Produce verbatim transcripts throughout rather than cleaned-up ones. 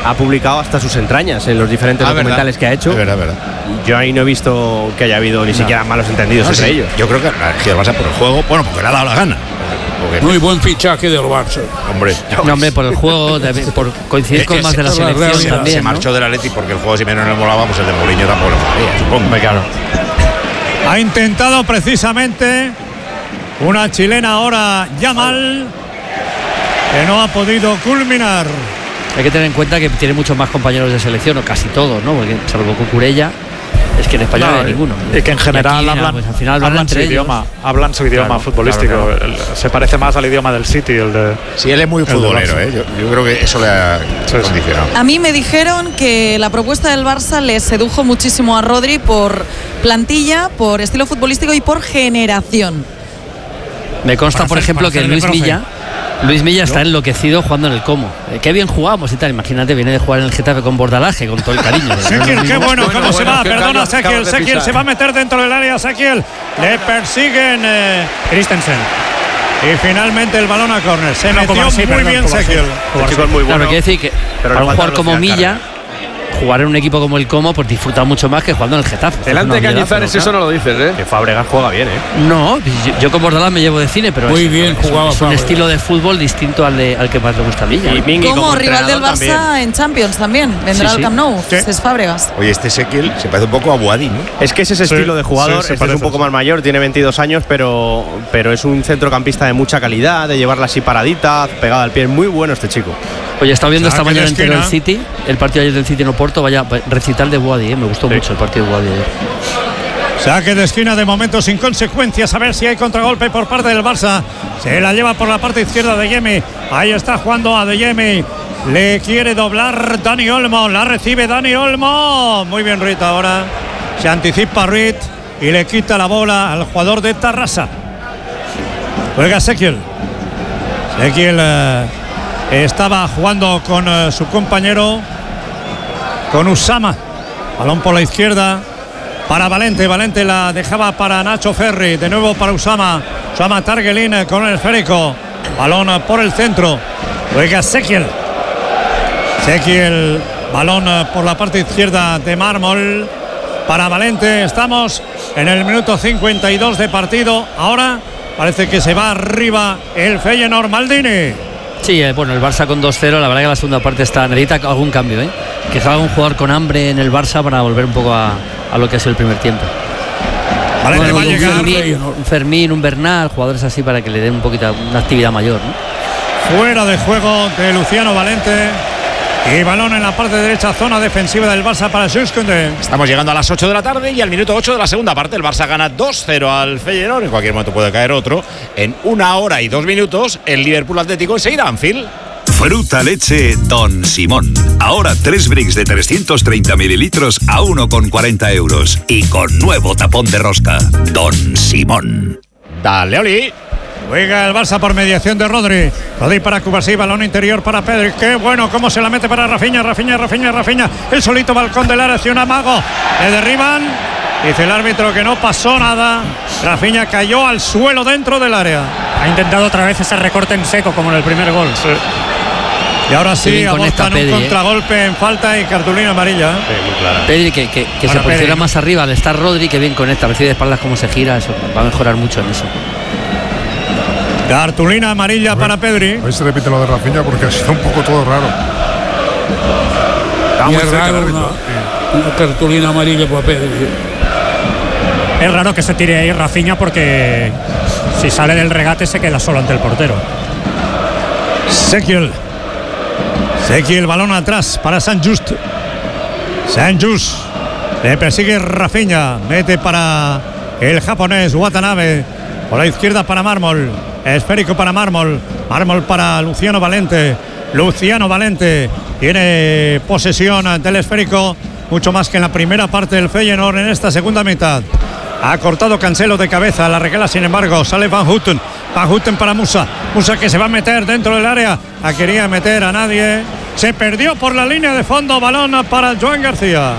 ha publicado hasta sus entrañas en los diferentes ah, documentales verdad. que ha hecho. Es verdad, verdad. Yo ahí no he visto que haya habido ni no. siquiera malos entendidos no, entre sí. ellos. Yo creo que ha elegido el Barça por el juego, bueno, porque le ha dado la gana. Porque Muy buen fichaje del Barça. Hombre, no, hombre, por el juego, de, por coincidir con más de la selección se, también. Se marchó ¿no? del Atleti porque el juego si menos no le molaba, pues el de Mourinho tampoco le molaría, supongo. Muy claro. Ha intentado precisamente una chilena ahora Yamal, que no ha podido culminar. Hay que tener en cuenta que tiene muchos más compañeros de selección, o casi todos, ¿no? Porque salvo Cucurella, es que en España no, no hay ninguno. Y que en general aquí, hablan, pues, al final hablan, su idioma, hablan su idioma claro, futbolístico. Claro, claro. Se parece más al idioma del City, el de. Sí, él es muy futbolero, ¿eh? Yo, yo creo que eso le ha sí, condicionado. A mí me dijeron que la propuesta del Barça le sedujo muchísimo a Rodri por plantilla, por estilo futbolístico y por generación. Me consta, para por hacer, ejemplo, que Luis profe. Milla. Luis Milla está enloquecido jugando en el Como. Eh, qué bien jugamos y tal. Imagínate, viene de jugar en el Getafe con Bordalaje, con todo el cariño. Sekiel, qué bueno, cómo bueno, se va. bueno, Perdona, Sekiel. Sekiel se va a meter dentro del área. Sekiel. Le persiguen eh, Christensen. Y finalmente el balón a córner. Se no, metió así, muy perdón, bien Sekiel. Muy bueno. Claro, quiere decir que pero para un jugador como Milla, jugar en un equipo como el Como, pues disfruta mucho más que jugando en el Getafe. Delante de Cañizares, eso no lo dices, ¿eh? Que Fábregas juega bien, ¿eh? No, yo, yo con Bordalás me llevo de cine, pero muy es, bien es, jugaba es un estilo de fútbol distinto al, de, al que más le gusta a Milla. Y Mingui, como, como rival del Barça también. En Champions también. Vendrá sí, sí. al Camp Nou. Sí. Es Fábregas. Oye, este Sekiel se parece un poco a Boadí, ¿no? Es que es ese estilo sí, de jugador. Sí, este es un poco más mayor, tiene veintidós años, pero, pero es un centrocampista de mucha calidad, de llevarla así paradita, pegada al pie. Muy bueno este chico. Oye, he estado viendo esta mañana entero el City, el partido ayer del City en Oporto, vaya recital de Boadí, ¿eh? Me gustó sí. mucho el partido de Boadí ayer. Saque de esquina de momento sin consecuencias, a ver si hay contragolpe por parte del Barça. Se la lleva por la parte izquierda de Yemi. Ahí está jugando a De Yemi. Le quiere doblar Dani Olmo, la recibe Dani Olmo. Muy bien Ruiz ahora. Se anticipa Ruiz y le quita la bola al jugador de Tarrasa. Juega Sekiel. Sekiel eh, estaba jugando con eh, su compañero, con Usama. Balón por la izquierda para Valente. Valente la dejaba para Nacho Ferri. De nuevo para Usama. Usama Targelin con el esférico. Balón por el centro. Juega Sekiel. Sekiel. Balón por la parte izquierda de Mármol. Para Valente. Estamos en el minuto cincuenta y dos de partido. Ahora parece que se va arriba el Feyenoord. Maldini. Sí, eh, bueno, el Barça con dos cero, la verdad que la segunda parte está, necesita algún cambio, ¿eh? Que salga un jugador con hambre en el Barça para volver un poco a, a lo que es el primer tiempo. Vale, bueno, va a llegar un, Fermín, un Fermín, un Bernal, jugadores así para que le den un poquito una actividad mayor, ¿no? Fuera de juego de Luciano Valente. Y balón en la parte derecha, zona defensiva del Barça para Jules Koundé. Estamos llegando a las ocho de la tarde y al minuto ocho de la segunda parte el Barça gana dos cero al Feyenoord. En cualquier momento puede caer otro. En una hora y dos minutos el Liverpool Atlético enseguida Anfield. Fruta leche Don Simón. Ahora tres bricks de trescientos treinta mililitros a uno con cuarenta euros. Y con nuevo tapón de rosca. Don Simón. Dale, Oli. Juega el Barça por mediación de Rodri. Rodri para Cubarsí, balón interior para Pedri. Qué bueno, cómo se la mete para Rafinha, Rafinha, Rafinha, Rafinha. El solito balcón del área hacia un amago. Le derriban. Dice el árbitro que no pasó nada. Rafinha cayó al suelo dentro del área. Ha intentado otra vez ese recorte en seco como en el primer gol. Sí. Y ahora sí, abortan un Pedri, contragolpe eh. en falta y cartulina amarilla. Sí, muy clara. Pedri que, que, que se posiciona más arriba al estar Rodri, que bien conecta, recibe de espaldas como se gira, eso va a mejorar mucho en eso. Cartulina amarilla para Pedri. Ahí se repite lo de Rafinha porque ha sido un poco todo raro. Está muy cerca raro una, una cartulina amarilla para Pedri. Es raro que se tire ahí Rafinha porque si sale del regate se queda solo ante el portero. Sekiel. Sekiel, balón atrás para San Just. San Just. Le persigue Rafinha. Mete para el japonés Watanabe. Por la izquierda para Mármol. Esférico para Mármol. Mármol para Luciano Valente. Luciano Valente tiene posesión del esférico. Mucho más que en la primera parte del Feyenoord en esta segunda mitad. Ha cortado Cancelo de cabeza. La regala sin embargo. Sale Van Houten. Van Houten para Musa. Musa que se va a meter dentro del área. La quería meter a nadie. Se perdió por la línea de fondo. Balón para Joan García.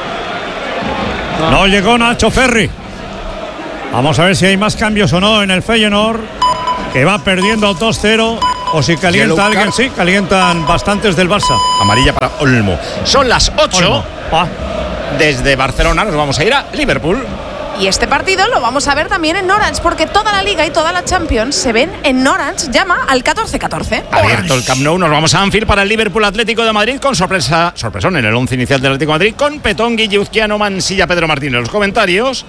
No llegó Nacho Ferri. Vamos a ver si hay más cambios o no en el Feyenoord, que va perdiendo dos cero O si calienta alguien, sí, calientan bastantes del Barça. Amarilla para Olmo. Son las ocho. Desde Barcelona nos vamos a ir a Liverpool. Y este partido lo vamos a ver también en Orange, porque toda la Liga y toda la Champions se ven en Orange. Llama al catorce catorce. Abierto el Camp Nou, nos vamos a Anfield para el Liverpool Atlético de Madrid con sorpresa, sorpresón en el once inicial del Atlético de Madrid con Petón, Guilluzquiano, Mansilla, Pedro Martín en los comentarios.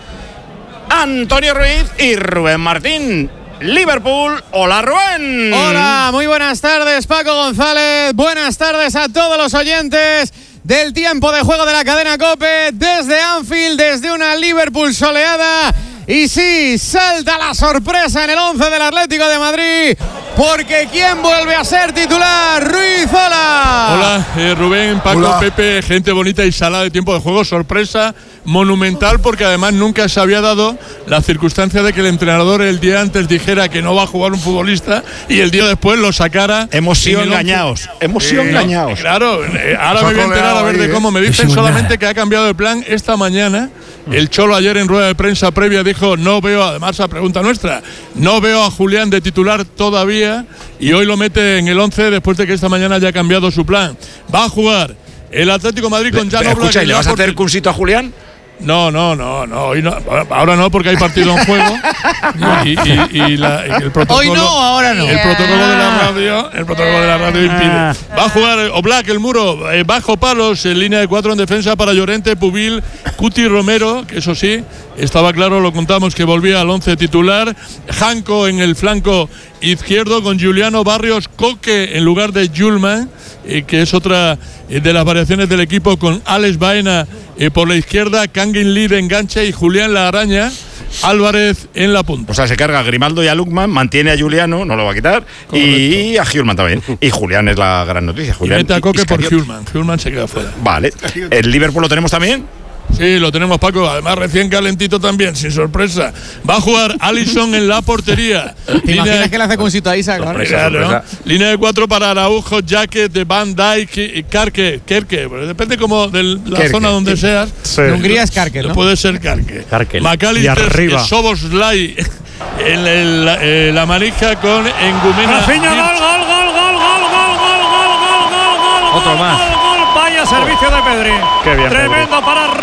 Antonio Ruiz y Rubén Martín. Liverpool, hola Rubén. Hola, muy buenas tardes Paco González, buenas tardes a todos los oyentes del tiempo de juego de la cadena COPE desde Anfield, desde una Liverpool soleada. Y sí, salta la sorpresa en el once del Atlético de Madrid, porque ¿quién vuelve a ser titular? Ruiz, hola. Hola, eh, Rubén, Paco, hola. Pepe, gente bonita y sala de tiempo de juego, sorpresa monumental, porque además nunca se había dado la circunstancia de que el entrenador el día antes dijera que no va a jugar un futbolista y el día después lo sacara. Hemos sido engañados, hemos sido eh, engañados. Claro, eh, ahora me voy a enterar a ver de cómo. Me dicen solamente que ha cambiado de plan esta mañana. El Cholo ayer en rueda de prensa previa dijo, no veo, además a pregunta nuestra, no veo a Julián de titular todavía, y hoy lo mete en el once después de que esta mañana haya cambiado su plan. Va a jugar el Atlético de Madrid con Jan Oblak. Escucha, ¿y le vas a hacer cursito a Julián? No, no, no, no, hoy no, ahora no, porque hay partido en juego. y, y, y, la, y el protocolo, hoy no, ahora no. El protocolo de la radio, el protocolo de la radio impide. Va a jugar Oblak, el muro, eh, bajo palos, en línea de cuatro en defensa para Llorente, Pubil, Cuti, Romero, que eso sí, estaba claro, lo contamos que volvía al once titular. Janko en el flanco izquierdo con Juliano Barrios, Coque en lugar de Julman, eh, que es otra eh, de las variaciones del equipo, con Alex Baena eh, por la izquierda, Kangin Lee de enganche y Julián La Araña, Álvarez en la punta. O sea, se carga a Grimaldo y a Lukman, mantiene a Juliano, no lo va a quitar, correcto, y a Hjulman también. Y Julián es la gran noticia. Julián y mete a Coque por Hjulman. Hjulman se queda fuera. Vale. ¿El Liverpool lo tenemos también? Sí, lo tenemos, Paco, además recién calentito también, sin sorpresa. Va a jugar Alisson en la portería. ¿Te Línea imaginas de... que le hace cuncito a Isaac? Sorpresa, claro, sorpresa. Línea de cuatro para Araujo, Jaque, de Van Dijk y Karke. Kerke, depende como de la Kerke, zona donde sí. seas. Sí. En Hungría es Karke, ¿no? Puede ser Karke. McAllister, Soboslai en el, eh, la manija con Engumena. Rafinha, gol, gol, gol, gol, gol, gol, gol, gol, gol, gol, gol. Otro más. Vaya servicio de Pedri. Qué bien, tremendo Pedri. Para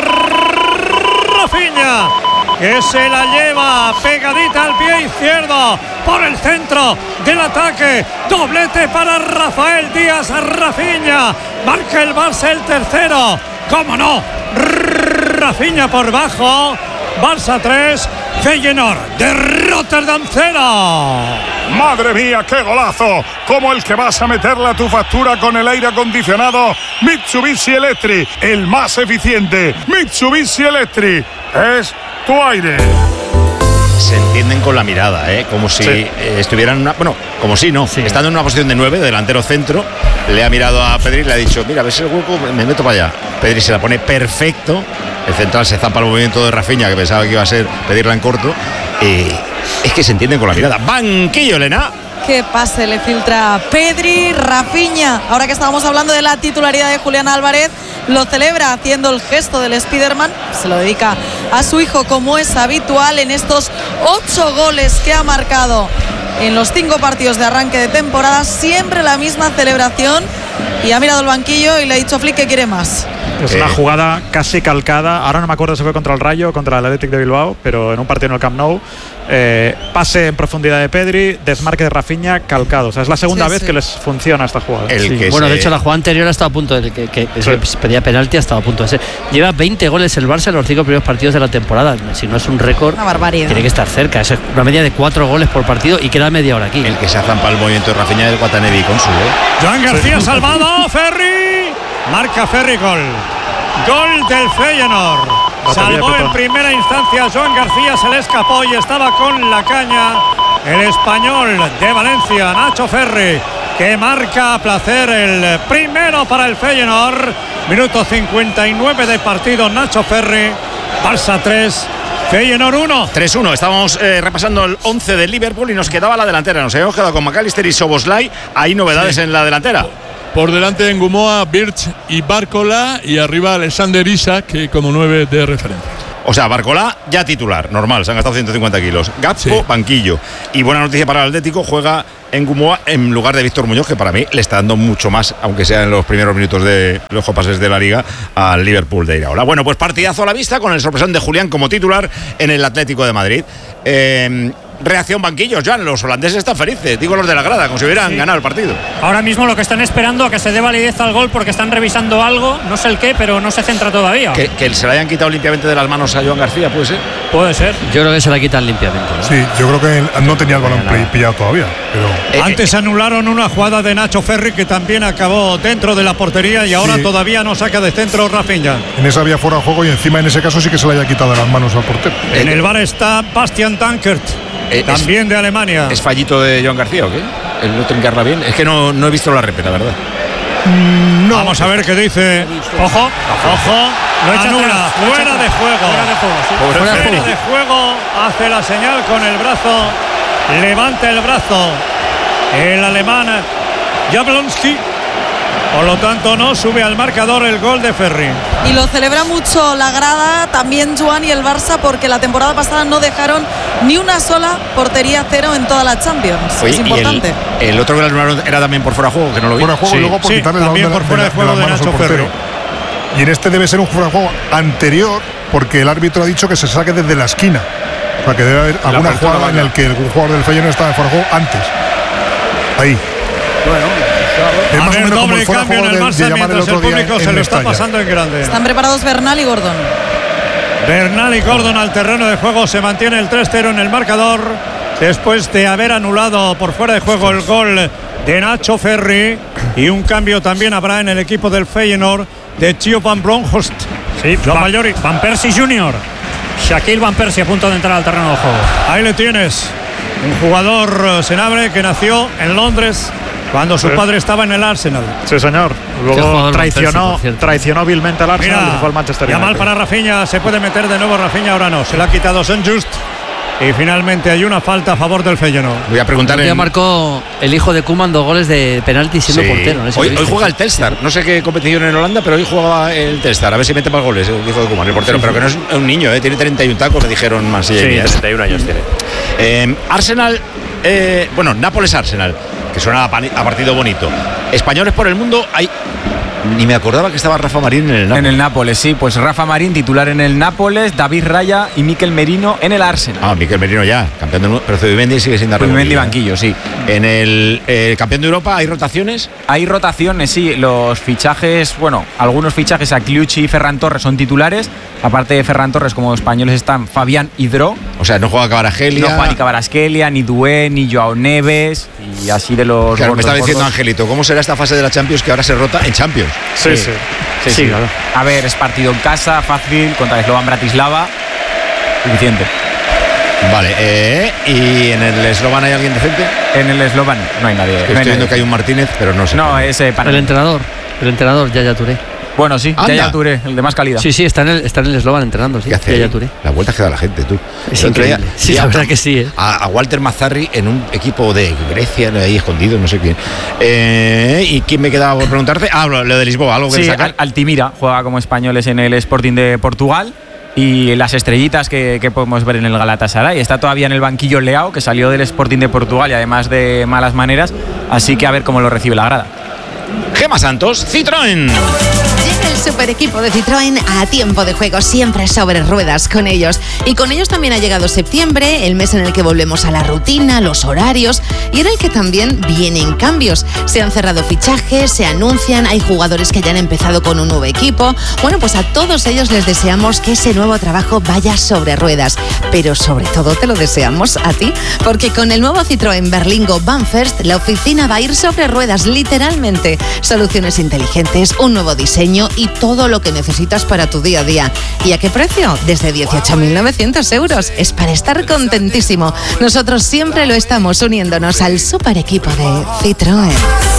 Rafinha, que se la lleva pegadita al pie izquierdo por el centro del ataque. Doblete para Rafael Díaz. Rafinha marca el Barça el tercero. ¿Cómo no? Rafinha por bajo. Barça tres, Feyenoord de Rotterdam cero. ¡Madre mía, qué golazo! Como el que vas a meterle a tu factura con el aire acondicionado Mitsubishi Electric, el más eficiente. Mitsubishi Electric es tu aire. Se entienden con la mirada, ¿eh? Como si sí. eh, estuvieran en una... Bueno, como si no, sí. Estando en una posición de nueve, delantero centro, le ha mirado a Pedri y le ha dicho, mira, ves el hueco, me meto para allá. Pedri se la pone perfecto, el central se zampa el movimiento de Rafinha, que pensaba que iba a ser pedirla en corto, y es que se entienden con la mirada. Banquillo, Elena. Qué pase le filtra Pedri. Rafinha, ahora que estábamos hablando de la titularidad de Julián Álvarez, lo celebra haciendo el gesto del Spiderman, se lo dedica a su hijo como es habitual en estos ocho goles que ha marcado en los cinco partidos de arranque de temporada, siempre la misma celebración, y ha mirado el banquillo y le ha dicho a Flick que quiere más. Es una jugada casi calcada, ahora no me acuerdo si fue contra el Rayo o contra el Athletic de Bilbao, pero en un partido en el Camp Nou, eh, pase en profundidad de Pedri, desmarque de Rafinha, calcado. O sea, es la segunda sí, vez sí. que les funciona esta jugada. Sí. Bueno, se... de hecho la jugada anterior ha estado a punto de que, que sí. pedía penalti, ha estado a punto de ser. Lleva veinte goles el Barça en los cinco primeros partidos de la temporada. Si no es un récord, una barbaridad. Tiene que estar cerca. Es una media de cuatro goles por partido y queda media hora aquí. El que se ha zampado el movimiento de Rafinha es el Guatanevi con su. ¿eh? Joan García sí. salvado, Ferri. Marca Ferri, gol. Gol del Feyenoord. Salvó en primera instancia Joan García, se le escapó y estaba con la caña el español de Valencia, Nacho Ferri, que marca a placer el primero para el Feyenoord. Minuto cincuenta y nueve de partido, Nacho Ferri. Barça tres, Feyenoord uno. tres uno. Estábamos eh, repasando el once de Liverpool y nos quedaba la delantera. Nos habíamos quedado con McAllister y Soboslai. Hay novedades sí. en la delantera. Por delante en Gumoa, Birch y Bárcola, y arriba Alexander Isak, que como nueve de referencia. O sea, Barcolá ya titular, normal, se han gastado ciento cincuenta kilos. Gakpo, sí. banquillo. Y buena noticia para el Atlético, juega en Gumoa en lugar de Víctor Muñoz, que para mí le está dando mucho más, aunque sea en los primeros minutos de los pases de la Liga, al Liverpool de Iraola. Bueno, pues partidazo a la vista con el sorpresón de Julián como titular en el Atlético de Madrid. Eh, reacción banquillos, Joan, los holandeses están felices, digo los de la grada, como si hubieran sí. ganado el partido. Ahora mismo lo que están esperando a que se dé validez al gol porque están revisando algo, no sé el qué, pero no se centra todavía. Que, que se le hayan quitado limpiamente de las manos a Joan García, ¿puede ser? Puede ser. Yo creo que se la quitan limpiamente, ¿no? Sí, yo creo que no tenía el balón pillado todavía, pero... Eh, Antes anularon una jugada de Nacho Ferri que también acabó dentro de la portería y ahora sí. todavía no saca de centro Rafinha. En esa había fuera de juego y encima en ese caso sí que se le haya quitado de las manos al portero. En el bar está Bastian Dankert. Eh, También es, de Alemania. ¿Es fallito de Joan García o qué? ¿El no trincarla bien? Es que no, no he visto la repeta, la verdad. Mm, no. Vamos a ver qué dice. Ojo, ojo. Lo echa anula. Atrás, fuera, de juego. fuera de juego. Sí. Fuera, fuera de juego. de juego. Hace la señal con el brazo. Levanta el brazo. El alemán Jablonski. Por lo tanto, no sube al marcador el gol de Ferri. Y lo celebra mucho la grada, también Joan y el Barça, porque la temporada pasada no dejaron ni una sola portería cero en toda la Champions. Oye, es importante. El, el otro que era también por fuera de juego, que no lo vi. Fuera de juego sí. y luego por sí, quitarle también la por fuera de, de juego de, de Nacho Ferri. Y en este debe ser un fuera de juego anterior, porque el árbitro ha dicho que se saque desde la esquina. O sea, que debe haber alguna jugada en la que algún jugador del Feyenoord estaba en fuera de juego antes. Ahí. Bueno. Es más a ver, doble cambio en el Barça mientras el público se lo está pasando en grande. Están preparados Bernal y Gordon. Bernal y Gordon al terreno de juego. Se mantiene el tres cero en el marcador después de haber anulado por fuera de juego el gol de Nacho Ferri. Y un cambio también habrá en el equipo del Feyenoord de Gio Van Bronckhorst. Sí, Van, Van Persie junior Shaquille Van Persie a punto de entrar al terreno de juego. Ahí le tienes. Un jugador Senabre que nació en Londres cuando su sí. padre estaba en el Arsenal. Sí, señor. Luego traicionó, Persie, traicionó vilmente al Arsenal. Mira, y fue al Manchester United. Ya mal para Rafinha, se puede meter de nuevo Rafinha, ahora no. Se le ha quitado Saint-Just. Y finalmente hay una falta a favor del Feyenoord. Voy a preguntar. Ya en... marcó el hijo de Koeman dos goles de penalti siendo sí. portero. ¿no? Hoy, hoy juega el Telstar. No sé qué competición en Holanda, pero hoy jugaba el Telstar. A ver si mete más goles el hijo de Koeman, el portero. Sí, pero sí. que no es un niño, ¿eh? Tiene treinta y un tacos, me dijeron más. Sí, treinta y un años tiene. Eh, Arsenal, eh, bueno, Nápoles-Arsenal, que suena a partido bonito. Españoles por el mundo, hay... Ni me acordaba que estaba Rafa Marín en el Nápoles. En el Nápoles, sí. Pues Rafa Marín, titular en el Nápoles, David Raya y Mikel Merino en el Arsenal. Ah, Mikel Merino ya, campeón del mundo. Pero Zubimendi sigue sin dar Zubimendi banquillo, sí. En el eh, campeón de Europa, ¿hay rotaciones? Hay rotaciones, sí. Los fichajes, bueno, algunos fichajes a Kliuchi y Ferran Torres son titulares. Aparte de Ferran Torres, como españoles están Fabián y Dro. O sea, no juega Kvaratskhelia. No juega ni Kvaratskhelia, ni Dué, ni Joao Neves. Y así de los. Claro, me estaba diciendo Angelito, ¿cómo será esta fase de la Champions que ahora se rota en Champions? Sí, sí. sí. Sí, sí, claro. A ver, es partido en casa, fácil, contra Slovan Bratislava. Suficiente. Vale, eh, ¿y en el Slovan hay alguien decente? En el Slovan no hay nadie. Es que no estoy hay viendo nadie. que hay un Martínez, pero no sé. No, es eh, para el entrenador. El entrenador, Yaya Touré. Bueno, sí, Anda. Yaya Touré, el de más calidad. Sí, sí, está en el, está en el Slovan entrenando, sí. ¿Qué hace? Yaya Touré. La vuelta que da la gente, tú. Es increíble. Sí, la verdad que sí, ¿eh? A, a Walter Mazzarri en un equipo de Grecia, ahí escondido, no sé quién. Eh, ¿Y quién me quedaba por preguntarte? Ah, lo de Lisboa, algo que sí, sacar. Altimira juega como españoles en el Sporting de Portugal. Y las estrellitas que, que podemos ver en el Galatasaray. Está todavía en el banquillo Leao, que salió del Sporting de Portugal y además de malas maneras. Así que a ver cómo lo recibe la grada. Gema Santos, Citroën. Llega el super equipo de Citroën a tiempo de juego, siempre sobre ruedas con ellos. Y con ellos también ha llegado septiembre, el mes en el que volvemos a la rutina, los horarios, y en el que también vienen cambios. Se han cerrado fichajes, se anuncian, hay jugadores que ya han empezado con un nuevo equipo. Bueno, pues a todos ellos les deseamos que ese nuevo trabajo vaya sobre ruedas. Pero sobre todo te lo deseamos a ti, porque con el nuevo Citroën Berlingo Van First, la oficina va a ir sobre ruedas, literalmente. Soluciones inteligentes, un nuevo diseño y todo lo que necesitas para tu día a día. ¿Y a qué precio? Desde dieciocho mil novecientos euros. Es para estar contentísimo. Nosotros siempre lo estamos uniéndonos al super equipo de Citroën.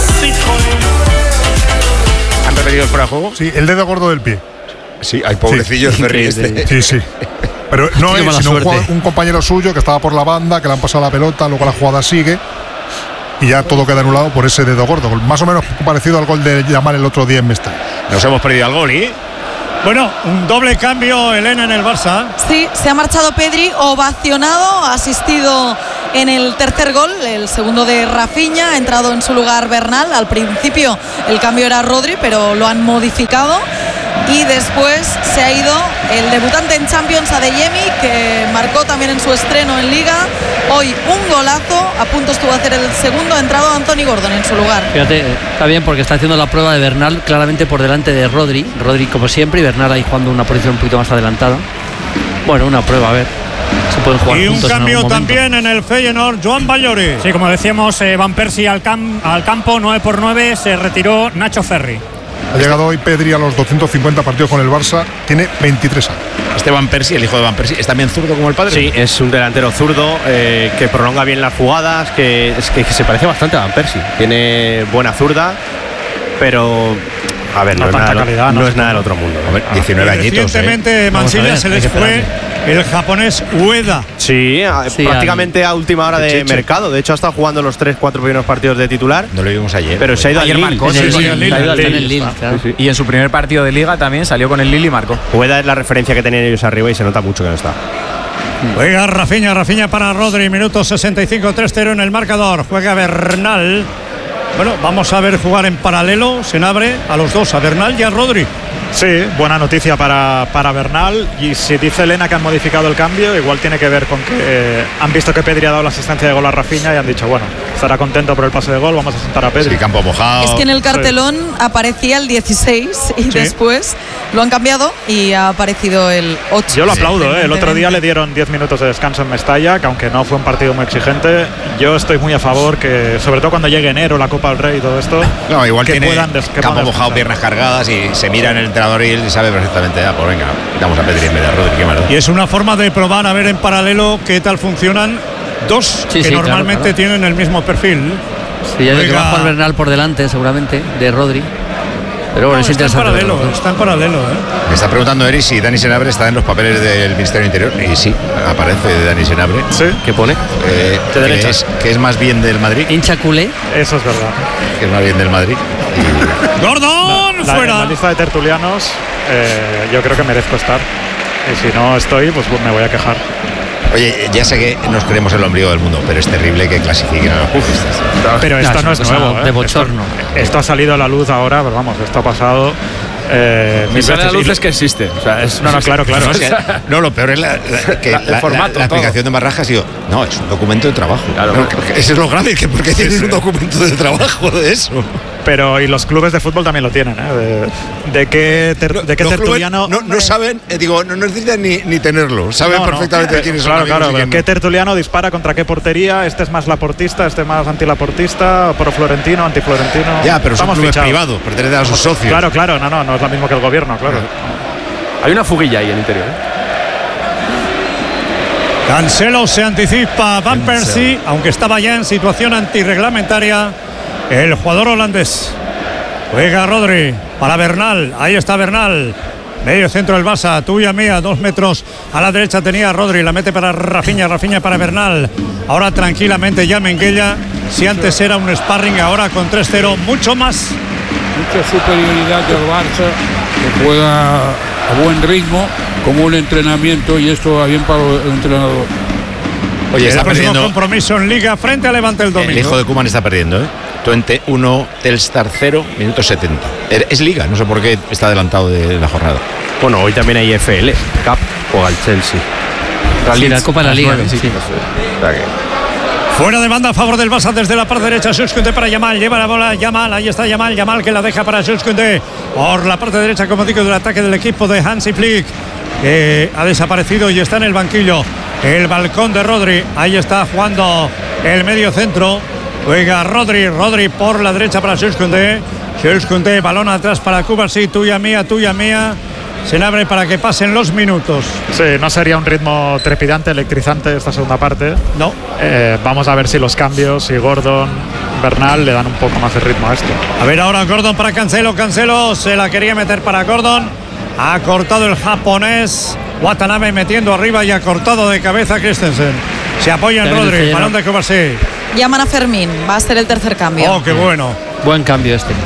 ¿Han repetido el fuera de juego? Sí, el dedo gordo del pie. Sí, hay pobrecillo el Ferri este. Sí, sí. Pero no es, sino un, un compañero suyo que estaba por la banda, que le han pasado la pelota, luego la jugada sigue. Y ya todo queda anulado por ese dedo gordo. Más o menos parecido al gol de Yamal el otro día en Mestalla. Nos hemos perdido al gol y Bueno, un doble cambio, Elena, en el Barça. Sí, se ha marchado Pedri, ovacionado, ha asistido en el tercer gol, el segundo de Rafinha, ha entrado en su lugar Bernal. Al principio el cambio era Rodri, pero lo han modificado. Y después se ha ido el debutante en Champions, Adeyemi, que marcó también en su estreno en Liga. Hoy un golazo, a punto estuvo a hacer el segundo, ha entrado Anthony Gordon en su lugar. Fíjate, está bien porque está haciendo la prueba de Bernal claramente por delante de Rodri. Rodri como siempre y Bernal ahí jugando una posición un poquito más adelantada. Bueno, una prueba, a ver. Se pueden jugar y un juntos cambio en también en el Feyenoord, Joan Ballori. Sí, como decíamos, eh, Van Persie al, cam al campo, nueve por nueve, se retiró Nacho Ferri. Ha llegado hoy Pedri a los doscientos cincuenta partidos con el Barça, tiene veintitrés años. Este Van Persie, el hijo de Van Persie, ¿es también zurdo como el padre? Sí, es un delantero zurdo eh, que prolonga bien las jugadas, que, es que, que se parece bastante a Van Persie. Tiene buena zurda, pero a ver, no, no, es, nada, calidad, no, no es nada del otro mundo. A ver, diecinueve ah, añitos. Recientemente, eh. Mansilla se les fue el japonés Ueda. Sí, sí, prácticamente a última hora de Chicho. mercado. De hecho, ha estado jugando los tres, cuatro primeros partidos de titular. No lo vimos ayer. Pero se ha ido ayer al Lille. Marcó, sí, sí, sí, el Lille, el Lille, el Lille, claro. sí, sí. Y en su primer partido de Liga también salió con el Lille y marcó. Ueda es la referencia que tenían ellos arriba y se nota mucho que no está. Juega Rafinha, Rafinha para Rodri, minuto sesenta y cinco, tres cero en el marcador. Juega Bernal. Bueno, vamos a ver jugar en paralelo. Se abre a los dos, a Bernal y a Rodri. Sí, buena noticia para, para Bernal. Y si dice Elena que han modificado el cambio, igual tiene que ver con que eh, han visto que Pedri ha dado la asistencia de gol a Rafinha y han dicho, bueno, estará contento por el pase de gol, vamos a sentar a Pedri. Sí, campo mojado. Es que en el cartelón sí. aparecía el dieciséis y sí. después lo han cambiado y ha aparecido el ocho. Yo lo aplaudo, ¿eh? El otro día le dieron diez minutos de descanso en Mestalla, que aunque no fue un partido muy exigente, yo estoy muy a favor que, sobre todo cuando llegue enero, la Copa del Rey y todo esto, no, igual que tiene puedan des que campo mojado, piernas cargadas y se mira en el entrenador y él sabe perfectamente, ah, pues venga, damos a Pedri en vez de a Rodri, qué malo. Y es una forma de probar a ver en paralelo qué tal funcionan dos sí, que sí, normalmente claro, claro. tienen el mismo perfil. Sí, ya que va a jugar Bernal por delante seguramente de Rodri. Pero bueno, no, es está interesante. En paralelo, está en paralelo, ¿eh? Me está preguntando Eri si Dani Senabre está en los papeles del Ministerio del Interior. Y sí, aparece Dani Senabre. ¿Sí? ¿Qué pone? Eh, que, es, que es más bien del Madrid. Hincha culé. Eso es verdad. Que es más bien del Madrid. Y... ¡Gordon! La, ¡Fuera! En la lista de tertulianos, eh, yo creo que merezco estar. Y si no estoy, pues me voy a quejar. Oye, ya sé que nos creemos el ombligo del mundo, pero es terrible que clasifiquen a los pufistas. Pero esto no, no es nuevo, ¿eh? De bochorno. Esto, esto ha salido a la luz ahora, pero vamos, esto ha pasado. Eh, si sale a la luz es que existe. O sea, es, no, no, claro, claro. No, o sea, no, lo peor es la, la, que la, la, formato, la, la explicación de Marraja ha sido, no, es un documento de trabajo. Claro, no, claro. Eso es lo grave, que porque sí, tienes sí. un documento de trabajo de eso. Pero y los clubes de fútbol también lo tienen, ¿eh? De, de qué, ter, de qué tertuliano. No, no saben, eh, digo, no necesitan ni, ni tenerlo. Saben no, perfectamente no. quiénes claro, son. Claro, claro. No. ¿Qué tertuliano dispara contra qué portería? Este es más laportista, este más antilaportista, pro Florentino, antiflorentino. Ya, pero son clubes privados, pertenecen a sus socios. Claro, claro, no, no, no es lo mismo que el gobierno, claro. Hay una fuguilla ahí en el interior, ¿eh? Cancelo se anticipa, Van Persie, aunque estaba ya en situación antirreglamentaria, el jugador holandés. Juega Rodri para Bernal, ahí está Bernal, medio centro del Barça, tuya mía, dos metros a la derecha tenía Rodri, la mete para Rafinha, Rafinha para Bernal, ahora tranquilamente ya Menguella, si antes era un sparring, ahora con tres cero, mucho más. Mucha superioridad del Barça, que juega a buen ritmo, como un entrenamiento, y esto va bien para el entrenador. Oye, está el próximo perdiendo compromiso en Liga frente a Levante el domingo. El hijo de Koeman está perdiendo, ¿eh? Twente uno, Telstar cero, minuto setenta. Es Liga, no sé por qué está adelantado de la jornada. Bueno, hoy también hay F L, Cup, juega el Chelsea. Sí, la Copa de la Liga. Sí. Sí. Fuera de banda a favor del Barça desde la parte derecha. Jules Koundé para Yamal. Lleva la bola Yamal. Ahí está Yamal. Yamal que la deja para Jules Koundé. Por la parte derecha, como digo, del ataque del equipo de Hansi Flick. Que ha desaparecido y está en el banquillo. El balcón de Rodri. Ahí está jugando el medio centro. Juega Rodri. Rodri por la derecha para Jules Koundé. Jules Koundé, balón atrás para Cubarsí. Tuya mía, tuya mía. Se le abre para que pasen los minutos. Sí, no sería un ritmo trepidante, electrizante esta segunda parte. No. Eh, vamos a ver si los cambios, si Gordon, Bernal le dan un poco más de ritmo a esto. A ver ahora Gordon para Cancelo. Cancelo se la quería meter para Gordon. Ha cortado el japonés. Watanabe metiendo arriba y ha cortado de cabeza Christensen. Se apoya en Rodri, balón de Cubarsí. Llaman a Fermín, va a ser el tercer cambio. Oh, qué bueno. Buen cambio este.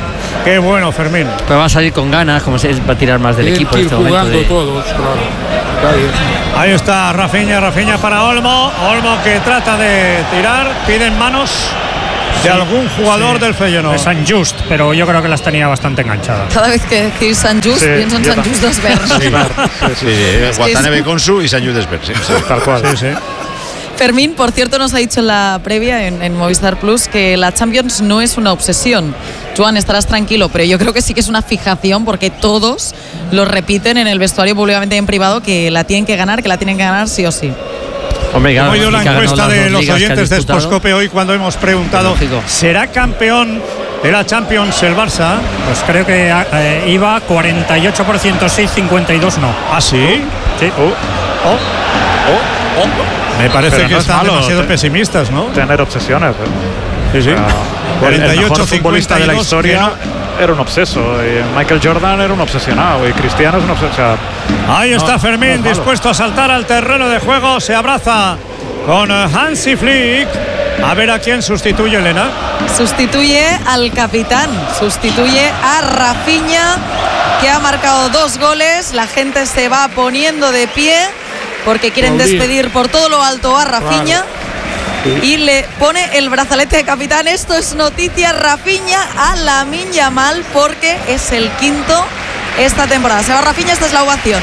Qué bueno, Fermín. Pero va a salir con ganas, como se va a tirar más del equipo en este momento. Jugando de... todos, claro. Ahí está Rafinha, Rafinha para Olmo. Olmo que trata de tirar, piden manos de sí, algún jugador sí. del Feyenoord. De Sant Just, pero yo creo que las tenía bastante enganchadas. Cada vez que decís Sant Just, sí, pienso en Sant Just d'Esbert. Sí, sí, sí, sí. Guantaname Consu y Sant Just d'Esbert. Sí, sí, tal cual. Sí, sí. Fermín, por cierto, nos ha dicho en la previa en, en Movistar Plus que la Champions no es una obsesión. Joan, estarás tranquilo, pero yo creo que sí que es una fijación porque todos lo repiten en el vestuario públicamente y en privado que la tienen que ganar, que la tienen que ganar sí o sí. Hombre, claro, hemos oído la encuesta de los oyentes de Sportscope hoy cuando hemos preguntado ¿será campeón de la Champions el Barça? Pues creo que eh, iba cuarenta y ocho por ciento sí, cincuenta y dos por ciento no. ¿Ah, sí? Sí. Oh, oh, oh, oh. Me parece Pero que no están malo, demasiado te, pesimistas, ¿no? Tener obsesiones. ¿eh? Sí, sí. Uh, cuarenta y ocho, el mejor futbolista de la historia no. era un obseso. Y Michael Jordan era un obsesionado. Y Cristiano es un obsesionado. Ahí está no, Fermín, no dispuesto a saltar al terreno de juego. Se abraza con Hansi Flick. A ver a quién sustituye, Elena. Sustituye al capitán. Sustituye a Rafinha, que ha marcado dos goles. La gente se va poniendo de pie porque quieren despedir por todo lo alto a Rafinha. Vale. Y le pone el brazalete de capitán. Esto es noticia. Rafinha a Lamine Yamal porque es el quinto esta temporada. Se va Rafinha, esta es la ovación.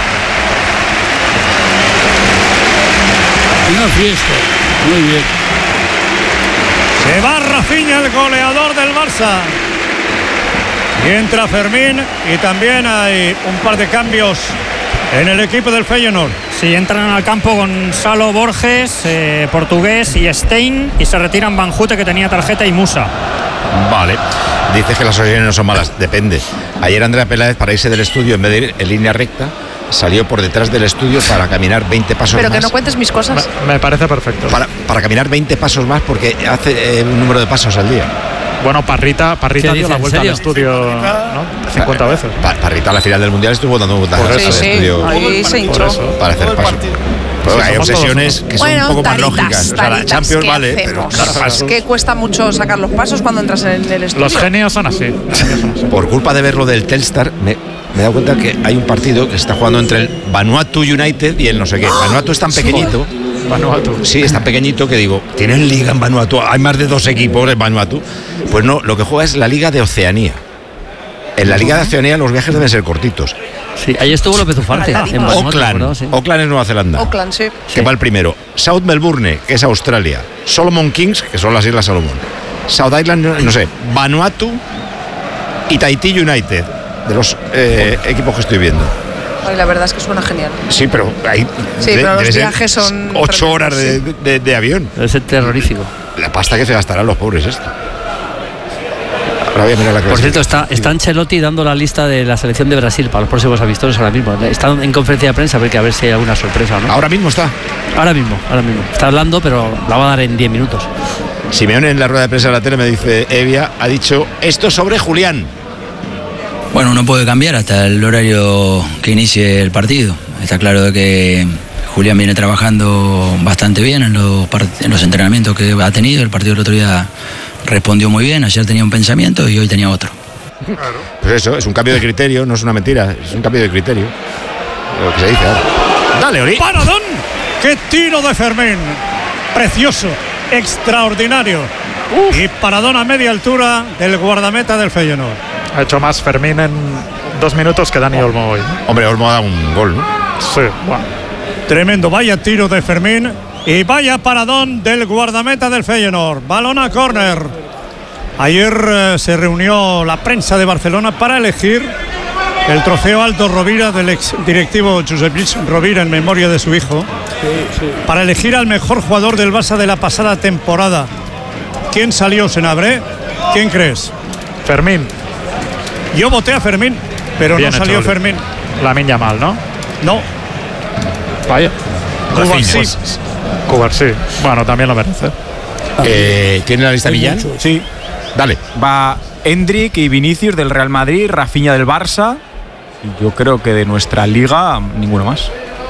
Una fiesta. Muy bien. Se va Rafinha, el goleador del Barça. Y entra Fermín y también hay un par de cambios en el equipo del Feyenoord. Sí, entran al campo Gonzalo Borges, eh, portugués, y Stein, y se retiran Van Houte, que tenía tarjeta, y Musa. Vale. Dices que las asociaciones no son malas. Depende. Ayer Andrea Peláez, para irse del estudio, en vez de ir en línea recta, salió por detrás del estudio para caminar veinte pasos Pero más. Pero que no cuentes mis cosas. Me, me parece perfecto. Para, para caminar veinte pasos más porque hace eh, un número de pasos al día. Bueno, Parrita, Parrita dio la vuelta al estudio, ¿no? cincuenta veces. Pa, Parrita a la final del Mundial estuvo dando vueltas al sí, sí. estudio. Ahí se hinchó. Para hacer paso. Pero sí, hay obsesiones que son bueno, un poco taritas, más lógicas. O sea, la Champions vale, pero claro, es que cuesta mucho sacar los pasos cuando entras en el estudio. Los genios son así. Los genios son así. Por culpa de ver lo del Telstar, me, me he dado cuenta que hay un partido que se está jugando entre el Vanuatu United y el no sé qué. Vanuatu es tan pequeñito. Vanuatu. Sí, es tan pequeñito que digo, ¿tienen liga en Vanuatu? Hay más de dos equipos en Vanuatu. Pues no, lo que juega es la Liga de Oceanía. En la Liga de Oceanía los viajes deben ser cortitos. Sí, ahí estuvo López Ufarte. En Auckland, ¿no? Sí. Auckland es Nueva Zelanda. Auckland, sí. Que sí. va el primero. South Melbourne, que es Australia. Solomon Kings, que son las Islas Salomón. South Island, no sé. Vanuatu y Tahití United, de los eh, equipos que estoy viendo. Ay, la verdad es que suena genial. Sí, pero hay sí, de, pero los viajes son ocho horas de, de, de, de avión. Debe ser terrorífico. La pasta que se gastarán los pobres esto. Ahora voy a mirar la clase. Por cierto, está, está Ancelotti dando la lista de la selección de Brasil para los próximos amistosos ahora mismo. Está en conferencia de prensa a ver si hay alguna sorpresa, ¿no? Ahora mismo está. Ahora mismo, ahora mismo. Está hablando, pero la va a dar en diez minutos. Simeone en la rueda de prensa de la tele me dice, Evia ha dicho esto sobre Julián. Bueno, no puede cambiar hasta el horario que inicie el partido. Está claro de que Julián viene trabajando bastante bien en los, en los entrenamientos que ha tenido. El partido del otro día respondió muy bien. Ayer tenía un pensamiento y hoy tenía otro. Claro. Pues eso, es un cambio de criterio, no es una mentira, es un cambio de criterio. Lo que se dice ahora. Dale, Ori. ¡Paradón! ¡Qué tiro de Fermín! Precioso, extraordinario. Uf. Y paradón a media altura del guardameta del Feyenoord. Ha hecho más Fermín en dos minutos que Dani Olmo hoy. Hombre, Olmo ha dado un gol, ¿no? Sí, bueno. Tremendo, vaya tiro de Fermín y vaya paradón del guardameta del Feyenoord. Balón a córner. Ayer eh, se reunió la prensa de Barcelona para elegir el trofeo Aldo Rovira del ex directivo Josep Lluís Rovira en memoria de su hijo. Sí, sí. Para elegir al mejor jugador del Barça de la pasada temporada. ¿Quién salió, Senabre? ¿Quién crees? Fermín. Yo voté a Fermín, pero Bien no salió hecho, Fermín. Lamine Yamal, ¿no? No. Vaya. Cubarsí. Cubarsí. Bueno, también lo merece. Eh, ¿Tiene la lista Millán? Sí. Dale. Va Endrick y Vinicius del Real Madrid, Rafinha del Barça. Y yo creo que de nuestra liga, ninguno más.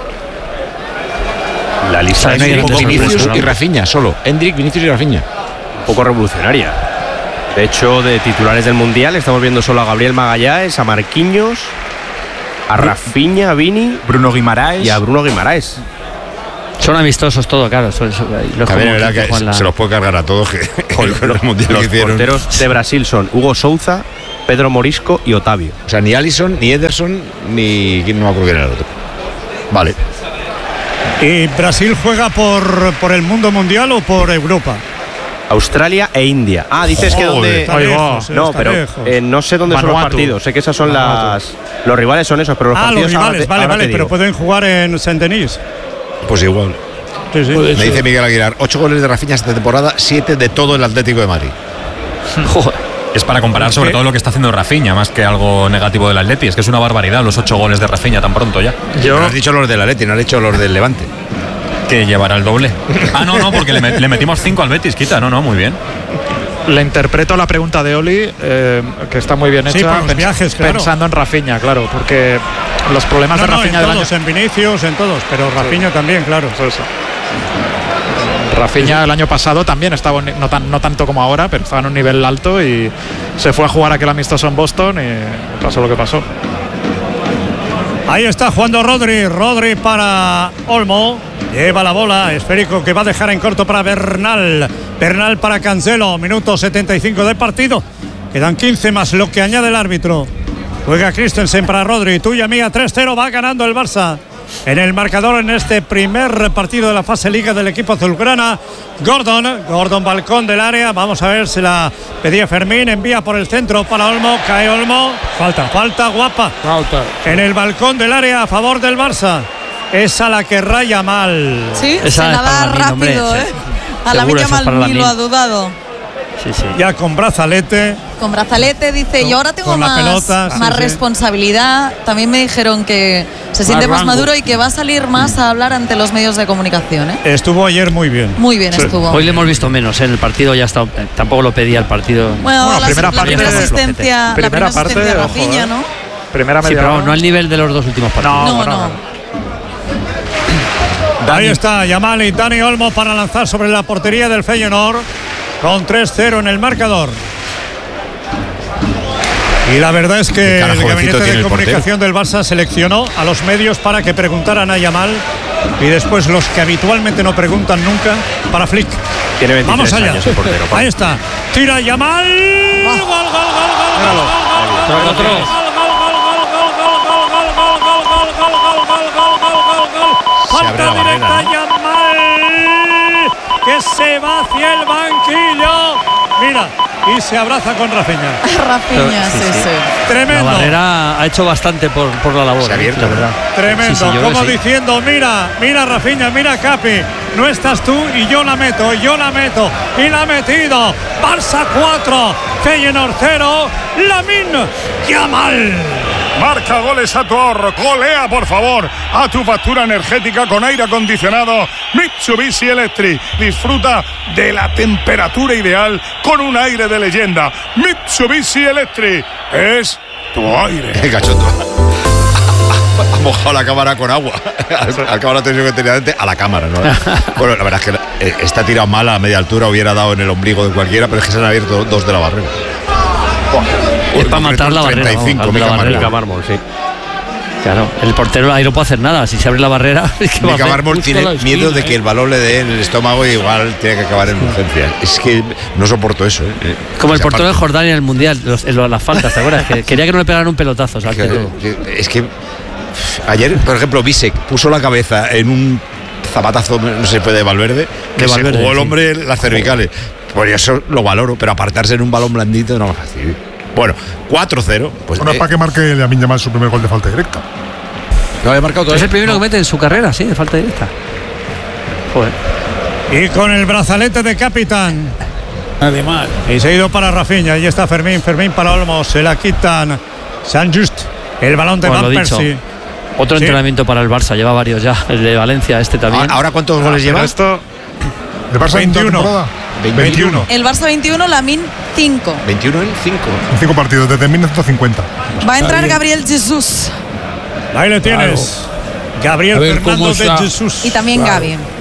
La lista es un poco Vinicius y Rafinha, solo. Endrick, Vinicius y Rafinha. Un poco revolucionaria. De hecho, de titulares del Mundial estamos viendo solo a Gabriel Magallanes, a Marquinhos, a Rafinha, a Vini, Bruno Guimaraes y a Bruno Guimaraes. Son amistosos todo, claro. Son, son, los También es verdad que, que se la... los puede cargar a todos. Que los los porteros de Brasil son Hugo Souza, Pedro Morisco y Otavio. O sea, ni Alisson, ni Ederson, ni quién no me acuerdo quién era el otro. Vale. ¿Y Brasil juega por, por el mundo mundial o por Europa? Australia e India. Ah, dices oh, que donde. Está lejos, no, está pero eh, no sé dónde Vanuatu. Son los partidos. Sé que esas son Vanuatu. Las. Los rivales son esos, pero los ah, partidos. Ah, los rivales, te, vale, vale, pero pueden jugar en Saint-Denis. Pues igual. Sí, sí. Me dice Miguel Aguilar: ocho goles de Rafinha esta temporada, siete de todo el Atlético de Madrid. Joder. Es para comparar sobre todo lo que está haciendo Rafinha, más que algo negativo del Atleti. Es que es una barbaridad los ocho goles de Rafinha tan pronto ya. Yo... No has dicho los del Atleti, no has dicho los del Levante. Que llevará el doble. Ah, no, no, porque le, me, le metimos cinco al Betis, quita. No, no, muy bien. Le interpreto la pregunta de Oli, eh, que está muy bien hecha, sí, pens viajes, claro. pensando en Rafinha, claro, porque los problemas no, de Rafinha no, en del todos, año... en Vinicius, en todos, pero Rafinha sí. también, claro. Eso. Rafinha sí. el año pasado también estaba, no, tan, no tanto como ahora, pero estaba en un nivel alto y se fue a jugar aquel amistoso en Boston y pasó lo que pasó. Ahí está jugando Rodri, Rodri para Olmo. Lleva la bola, esférico que va a dejar en corto para Bernal. Bernal para Cancelo, minuto setenta y cinco del partido. Quedan quince más lo que añade el árbitro. Juega Christensen para Rodri, tuya mía, tres cero, va ganando el Barça. En el marcador en este primer partido de la fase liga del equipo azulgrana. Gordon, Gordon balcón del área, vamos a ver si la pedía Fermín, envía por el centro para Olmo, cae Olmo. Falta, falta guapa. Falta. En el balcón del área a favor del Barça. Esa la que raya mal. Sí, esa se la da rápido, hombre, ¿eh? Sí. A la Villa mal ni lo ha dudado. Sí, sí. Ya con brazalete. Con brazalete, dice, con, y ahora tengo más, pelota, más sí, responsabilidad. Sí. También me dijeron que se siente más, más maduro y que va a salir más a hablar ante los medios de comunicación, ¿eh? Estuvo ayer muy bien. Muy bien sí. estuvo. Hoy le hemos visto menos, ¿eh? En el partido ya está, tampoco lo pedía el partido. Bueno, bueno la, primera la, parte, primera asistencia, primera la primera parte, asistencia de ojo, Rafinha, ¿eh? ¿no? Primera media sí, pero hora. no al nivel de los dos últimos partidos. No, no. no. no. Ahí está Yamal y Dani Olmo para lanzar sobre la portería del Feyenoord con tres cero en el marcador. Y la verdad es que el gabinete de comunicación del Barça seleccionó a los medios para que preguntaran a Yamal y después los que habitualmente no preguntan nunca para Flick. Tiene veintitrés Vamos allá. años el portero. Ahí está. Tira Yamal. Gol, gol, gol, gol, gol, gol, gol. Falta directa Yamal, que se va hacia el banquillo. Mira, y se abraza con Rafinha. Rafinha, sí, sí, sí. Tremendo. La Barrera ha hecho bastante por, por la labor. Se ha abierto, la verdad. Tremendo, sí, sí, como sí. diciendo, mira, mira Rafinha, mira Capi. No estás tú y yo la meto, y yo la meto. Y la ha metido. Barça cuatro, Feyenoord cero, Lamine Yamal. Marca goles a tu ahorro, golea por favor a tu factura energética con aire acondicionado Mitsubishi Electric. Disfruta de la temperatura ideal con un aire de leyenda. Mitsubishi Electric es tu aire. El cachondo ha mojado la cámara con agua. Al cabo la tensión que tenía antes a la cámara, ¿no? Bueno, la verdad es que está tirado mal a media altura, hubiera dado en el ombligo de cualquiera, pero es que se han abierto dos de la barrera. Es para matar la barrera. treinta y cinco, vamos, la barrera. Mármol, sí. Claro, el portero ahí no puede hacer nada. Si se abre la barrera. Es que Mica Mármol tiene miedo de que el balón le dé en el estómago y igual tiene que acabar en urgencia. Es que no soporto eso. ¿eh? Como el portero de Jordania en el mundial, los, los, las faltas, ¿te acuerdas? Que quería que no le pegaran un pelotazo. ¿sabes? Es que, es que ayer, por ejemplo, Bisek puso la cabeza en un zapatazo, no se puede, de Valverde, que de Valverde, se jugó el hombre sí. las cervicales. Pues eso lo valoro, pero apartarse en un balón blandito no es fácil. Bueno, cuatro cero. Pues bueno, eh, es para que marque Lamine Yamal su primer gol de falta directa. ¿No había marcado todavía? Es el primero no. que mete en su carrera, sí, de falta directa. Joder. Y con el brazalete de capitán. Además. Y se ha ido para Rafinha. Ahí está Fermín, Fermín para Olmo. Se la quitan. San Just. El balón de bueno, Van Persie. Otro sí. entrenamiento para el Barça. Lleva varios ya. El de Valencia, este también. ¿Ahora cuántos goles ah, lleva? Esto. ¿El Barça veintiuno? veintiuno. El Barça veintiuno, Lamine cinco. veintiuno en cinco. En cinco partidos, desde mil novecientos cincuenta. Va a entrar Gabriel Jesús. Ahí le tienes. Claro. Gabriel Fernando de Jesús. Y también claro. Gavi.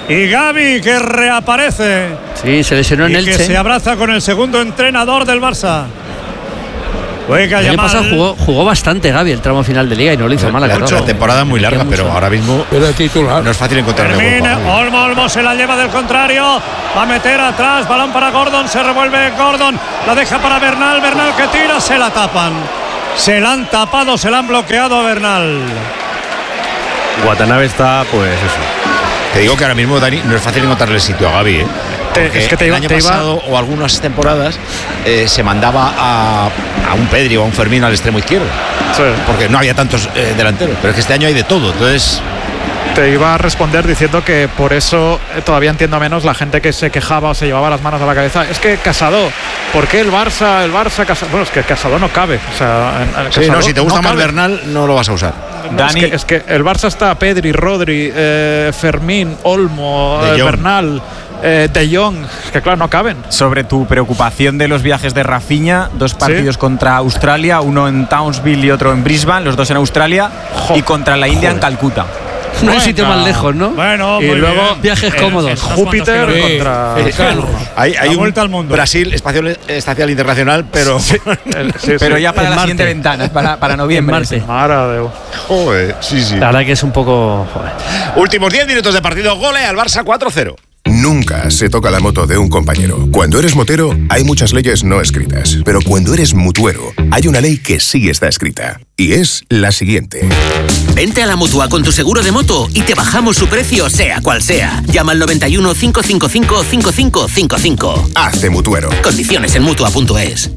Y Gavi que reaparece. Sí, se lesionó en y Elche. que se abraza con el segundo entrenador del Barça. Juega el año Yamal. pasado jugó, jugó bastante Gavi el tramo final de Liga y no lo hizo mal. Le ha hecho una temporada muy larga, pero ahora mismo no es fácil encontrarle hueco. Olmo, Olmo se la lleva del contrario. Va a meter atrás. Balón para Gordon. Se revuelve Gordon. La deja para Bernal. Bernal que tira. Se la tapan. Se la han tapado. Se la han bloqueado a Bernal. Watanabe está, pues eso. Te digo que ahora mismo, Dani, no es fácil encontrarle sitio a Gavi, ¿eh? Porque es que te el iba, año te iba... pasado o algunas temporadas eh, se mandaba a, a un Pedri o a un Fermín al extremo izquierdo. Sí. Porque no había tantos eh, delanteros. Pero es que este año hay de todo. Entonces. Te iba a responder diciendo que por eso eh, todavía entiendo menos la gente que se quejaba o se llevaba las manos a la cabeza. Es que Casado, ¿por qué el Barça, el Barça, Casado? Bueno, es que Casado no cabe. O sea, en, en sí, Casado no, si te gusta no más cabe. Bernal, no lo vas a usar. No, Dani. es, que, es que el Barça está Pedri, Rodri, eh, Fermín, Olmo, De eh, Jong. Bernal, eh, De Jong. Es que claro, no caben. Sobre tu preocupación de los viajes de Rafinha, dos partidos ¿Sí? contra Australia, uno en Townsville y otro en Brisbane, los dos en Australia, Jo, y contra la India joder. en Calcuta. No hay sitio más lejos, ¿no? Bueno, Y muy luego bien. Viajes cómodos. Júpiter Sí, contra. cercanos. Hay, hay La un vuelta al mundo. Brasil Espacial, Espacial Internacional, pero. El- sí, Pero sí. ya para En la Marte. siguiente ventana, para, para noviembre. En Marte. sí. Mara de- Joder, sí, sí. La verdad que es un poco. Joder. Últimos diez minutos de partido. Gole al Barça cuatro cero. Nunca se toca la moto de un compañero. Cuando eres motero, hay muchas leyes no escritas. Pero cuando eres mutuero, hay una ley que sí está escrita. Y es la siguiente. Vente a la Mutua con tu seguro de moto y te bajamos su precio, sea cual sea. Llama al noventa y uno, cinco cinco cinco, cinco cinco cinco cinco. Hazte mutuero. Condiciones en mutua punto es.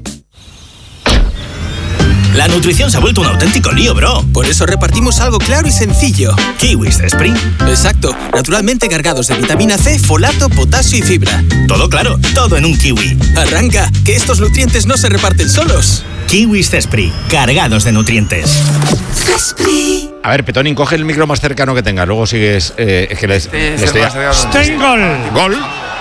La nutrición se ha vuelto un auténtico lío, bro. Por eso repartimos algo claro y sencillo. Kiwis de Spring. Exacto. Naturalmente cargados de vitamina C, folato, potasio y fibra. Todo claro, todo en un kiwi. Arranca, que estos nutrientes no se reparten solos. Kiwis Cespri, cargados de nutrientes. A ver, Petonin, coge el micro más cercano que tengas. Luego sigues. Eh, es que les, les estoy- Stengol. Gol.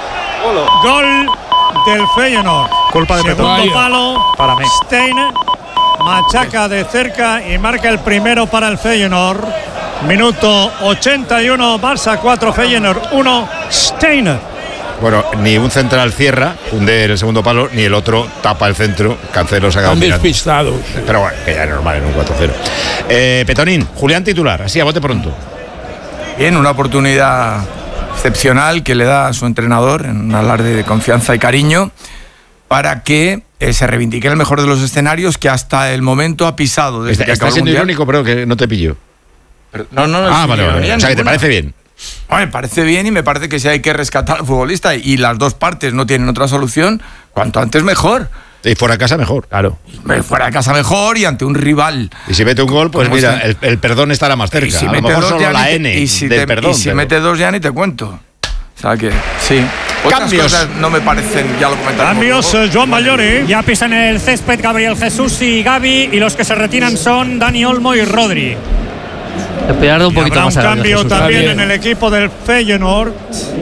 Gol del Feyenoord. Culpa de Segundo Petón. palo Para mí. Stein machaca de cerca y marca el primero para el Feyenoord. Minuto ochenta y uno, Barça cuatro, Feyenoord uno, Stein. Bueno, ni un central cierra, hunde el segundo palo, ni el otro tapa el centro. Cancelo se ha quedado Están mirando. despistados. Pero bueno, que ya es normal en un cuatro cero. Eh, Petonín, Julián titular, así a bote pronto. Bien, una oportunidad excepcional que le da a su entrenador en un alarde de confianza y cariño para que eh, se reivindique el mejor de los escenarios que hasta el momento ha pisado desde Está, que está acabó el siendo Mundial. irónico, pero que no te pillo. Pero- no, no, no. Ah, es vale, vale. ironía O sea, que te ninguna. parece bien. No, me parece bien y me parece que si hay que rescatar al futbolista y las dos partes no tienen otra solución, cuanto antes mejor. Y fuera de casa mejor. Claro. Fuera de casa mejor y ante un rival. Y si mete un gol, pues Como mira, este. el, el perdón estará más cerca. Y si a lo mete mejor dos solo ya la ni te- N y si del te- perdón. Y si pero- mete dos ya ni te cuento. O sea que, sí. Otras Cambios. cosas no me parecen, ya lo comentaremos. Cambios, luego. eh, Joan Mayori. Ya pisan el césped Gabriel Jesús y Gavi, y los que se retiran son Dani Olmo y Rodri. Esperar un Y poquito habrá más un a Gabriel cambio Jesús. también Está bien. en el equipo del Feyenoord.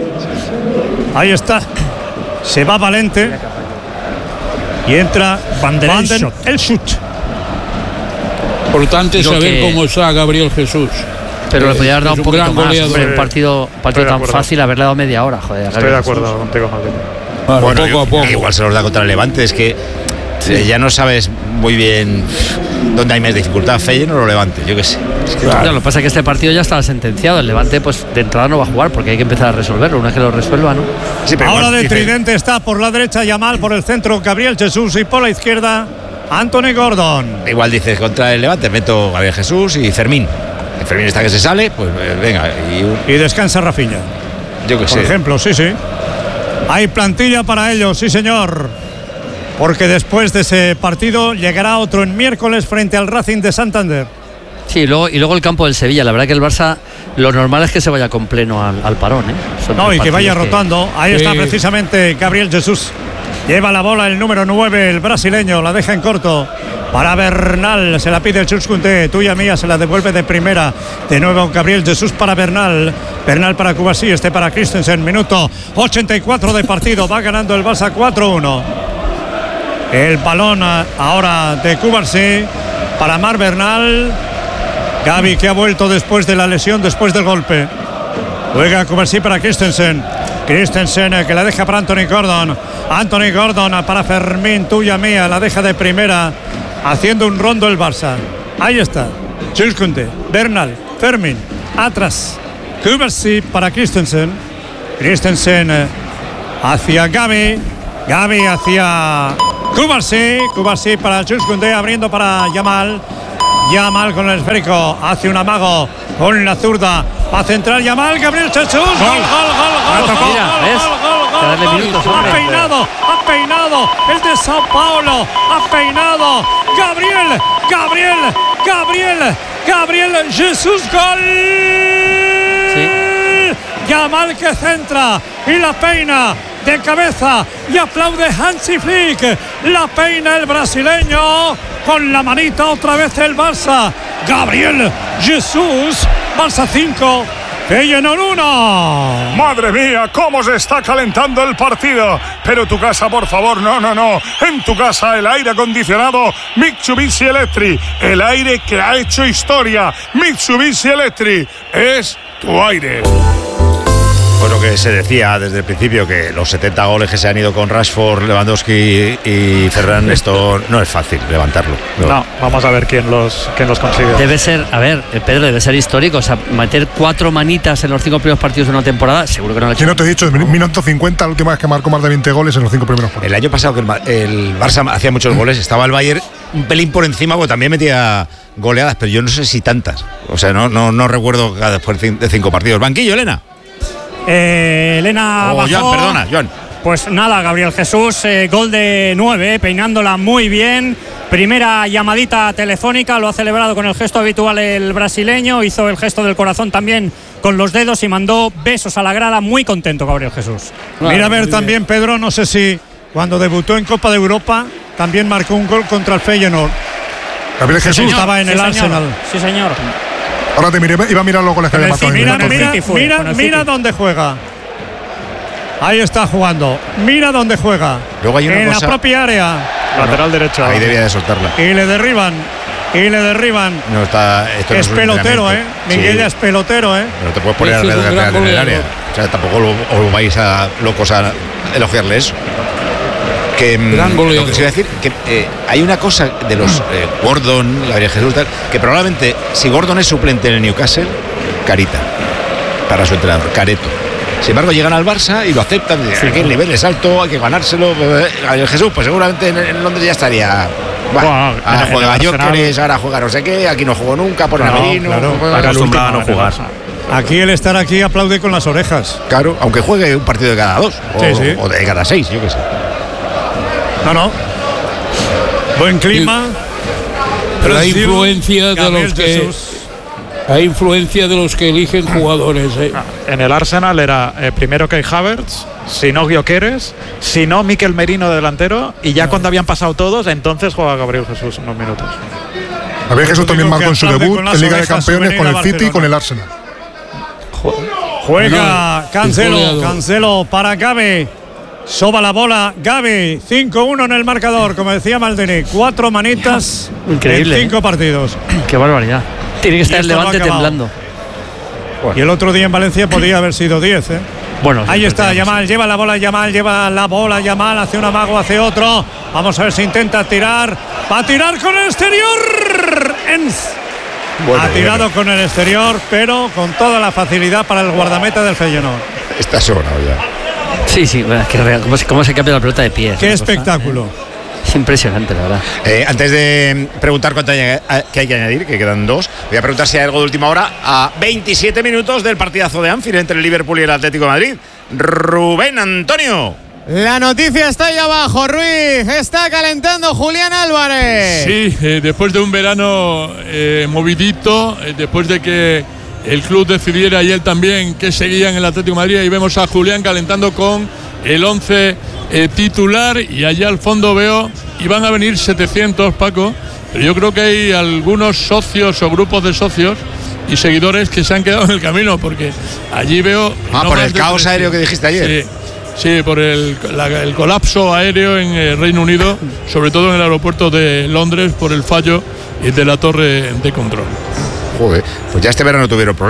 Ahí está. Se va Valente. Y entra Van der Elschut. Importante Digo saber que- cómo está Gabriel Jesús. Pero le Eh, podía haber dado es un poquito gran más. goleador. Hombre, un partido, un partido Estoy de tan acuerdo. fácil, haberle dado media hora. Joder, a Estoy Gabriel de Jesús. acuerdo contigo, Martín. Bueno, Bueno, poco a poco. igual se los da contra el Levante, es que eh, ya no sabes muy bien dónde hay más dificultad, Feyenoord o Levante, yo qué sé. Es que- Claro, lo que pasa es que este partido ya estaba sentenciado. El Levante, pues de entrada no va a jugar porque hay que empezar a resolverlo. Una vez que lo resuelva, ¿no? Sí, pero Ahora igual de dice- tridente está por la derecha Yamal, por el centro Gabriel Jesús y por la izquierda Anthony Gordon. Igual dices contra el Levante, meto Gabriel Jesús y Fermín. El Fermín está que se sale, pues eh, venga, y un- Y descansa Rafinha. yo qué Por sé. ejemplo, sí, sí. Hay plantilla para ellos, sí, señor. Porque después de ese partido llegará otro en miércoles frente al Racing de Santander. Sí, y luego, y luego el campo del Sevilla. La verdad que el Barça, lo normal es que se vaya con pleno al, al parón, ¿eh? Son No, tres y que vaya partidos rotando. Ahí está Sí. precisamente Gabriel Jesús. Lleva la bola el número nueve, el brasileño. La deja en corto para Bernal. Se la pide el Chuscunte. Tuya mía, se la devuelve de primera. De nuevo Gabriel Jesús para Bernal. Bernal para Kubasi, este para Christensen. Minuto ochenta y cuatro de partido. Va ganando el Barça cuatro uno. El balón a- ahora de Kubasi para Mar Bernal. Gavi que ha vuelto después de la lesión, después del golpe. Juega Cubarsí para Christensen. Christensen eh, que la deja para Anthony Gordon. Anthony Gordon eh, para Fermín, tuya mía. La deja de primera. Haciendo un rondo el Barça. Ahí está. Jules Koundé, Bernal, Fermín. Atrás. Cubarsí para Christensen. Christensen eh, hacia Gavi. Gavi hacia Cubarsí. Cubarsí para Jules Koundé. Abriendo para Yamal. Yamal con el esférico. Hace un amago con la zurda. Va a centrar Yamal. Gabriel Jesús. Gol, gol, gol, gol. Mira, ¿ves? Darle minutos, Ha peinado, ha peinado. El de Sao Paulo. Ha peinado. Gabriel, Gabriel, Gabriel, Gabriel Jesús. Gol. Sí. Yamal que centra y la peina de cabeza y aplaude Hansi Flick. La peina el brasileño con la manita otra vez el Barça. Gabriel Jesús. Barça cinco, Feyenoord uno. Madre mía, cómo se está calentando el partido. Pero tu casa, por favor, no, no, no. En tu casa el aire acondicionado Mitsubishi Electric. El aire que ha hecho historia. Mitsubishi Electric es tu aire. Pues lo que se decía desde el principio, que los setenta goles que se han ido con Rashford, Lewandowski y Ferran, esto no es fácil levantarlo. No, no vamos a ver quién los, quién los consigue. Debe ser, a ver, Pedro, debe ser histórico. O sea, meter cuatro manitas en los cinco primeros partidos de una temporada, seguro que no lo ha hecho. Yo no te he dicho, minuto cincuenta, la última vez que marcó más de veinte goles en los cinco primeros partidos. El año pasado que el, el Barça hacía muchos goles, estaba el Bayern un pelín por encima, porque también metía goleadas, pero yo no sé si tantas. O sea, no, no, no recuerdo cada después de cinco partidos. Banquillo, Elena. Eh, Elena oh, bajó. Joan, perdona, Joan. Pues nada, Gabriel Jesús, eh, gol de nueve, peinándola muy bien. Primera llamadita telefónica, lo ha celebrado con el gesto habitual el brasileño. Hizo el gesto del corazón también con los dedos y mandó besos a la grada. Muy contento Gabriel Jesús. Claro, mira a ver también, Pedro, no sé si cuando debutó en Copa de Europa también marcó un gol contra el Feyenoord. Gabriel Jesús sí, estaba en sí, el señor. Arsenal. Sí, señor. Ahora te miré, iba a mirar los goles que había marcado. Mira, mira, mira, mira dónde juega. Ahí está jugando. Mira dónde juega. Luego hay una en cosa, la propia área. Lateral derecho. Ahí debía de soltarla. Y le derriban. Y le derriban. No está. Esto es, no es pelotero, ¿eh? Miguel sí. es pelotero, ¿eh? Pero te puedes poner a regatear en el área. O sea, tampoco lo, os vais a locos a elogiarle eso. Que, lo que se iba a decir, que eh, hay una cosa de los eh, Gordon, Gabriel Jesús, tal, que probablemente si Gordon es suplente en el Newcastle, carita para su entrenador, careto. Sin embargo, llegan al Barça y lo aceptan. Sí, aquí el nivel es alto, hay que ganárselo. Gabriel Jesús, pues seguramente en, en Londres ya estaría. Bah, bueno, ahora juega Jóqueres, ahora juega no sé qué, aquí no jugó nunca, por el Merino. Claro, está acostumbrado a no jugar. Aquí el estar aquí aplaude con las orejas. Claro, aunque juegue un partido de cada dos o, sí, sí. o de cada seis, yo qué sé. No, no. Buen clima. Pero hay influencia de Gabriel los que Jesús. Hay influencia de los que eligen jugadores. ¿eh? En el Arsenal era eh, primero Kai Havertz, si no Gyökeres, si no Mikel Merino de delantero, y ya no. cuando habían pasado todos, entonces juega Gabriel Jesús unos minutos. Gabriel Jesús también marcó en su debut en Liga de Campeones con el City y con el Arsenal. Juega Cancelo, Cancelo para Gavi. Soba la bola, Gavi, cinco uno en el marcador, como decía Maldini, cuatro manitas Increíble, en cinco ¿eh? partidos. Qué barbaridad. Tiene que estar el Levante temblando. Bueno. Y el otro día en Valencia podía haber sido diez, ¿eh? Bueno, ahí está, Yamal, lleva la bola, Yamal, lleva la bola, Yamal, hace un amago, hace otro. Vamos a ver si intenta tirar. Va a tirar con el exterior. Enz. Bueno, ha tirado bueno. con el exterior, pero con toda la facilidad para el guardameta del Feyenoord. Está sobrado ya. Sí, sí, bueno, es que real, ¿cómo, se, cómo se cambia la pelota de pie? Qué espectáculo. Cosa, eh. Es impresionante, la verdad. Eh, antes de preguntar cuánto hay, que hay que añadir, que quedan dos, voy a preguntar si hay algo de última hora a veintisiete minutos del partidazo de Anfield entre el Liverpool y el Atlético de Madrid. Rubén Antonio. La noticia está ahí abajo, Ruiz. Está calentando Julián Álvarez. Sí, eh, después de un verano eh, movidito, eh, después de que el club decidiera y él también que seguía en el Atlético de Madrid, y vemos a Julián calentando con el once eh, titular, y allá al fondo veo, y van a venir setecientos, Paco, pero yo creo que hay algunos socios o grupos de socios y seguidores que se han quedado en el camino, porque allí veo... Ah, no por el caos aéreo que dijiste ayer. Sí, sí por el, la, el colapso aéreo en el Reino Unido, sobre todo en el aeropuerto de Londres, por el fallo de la torre de control. Joder, pues ya este verano tuvieron problemas.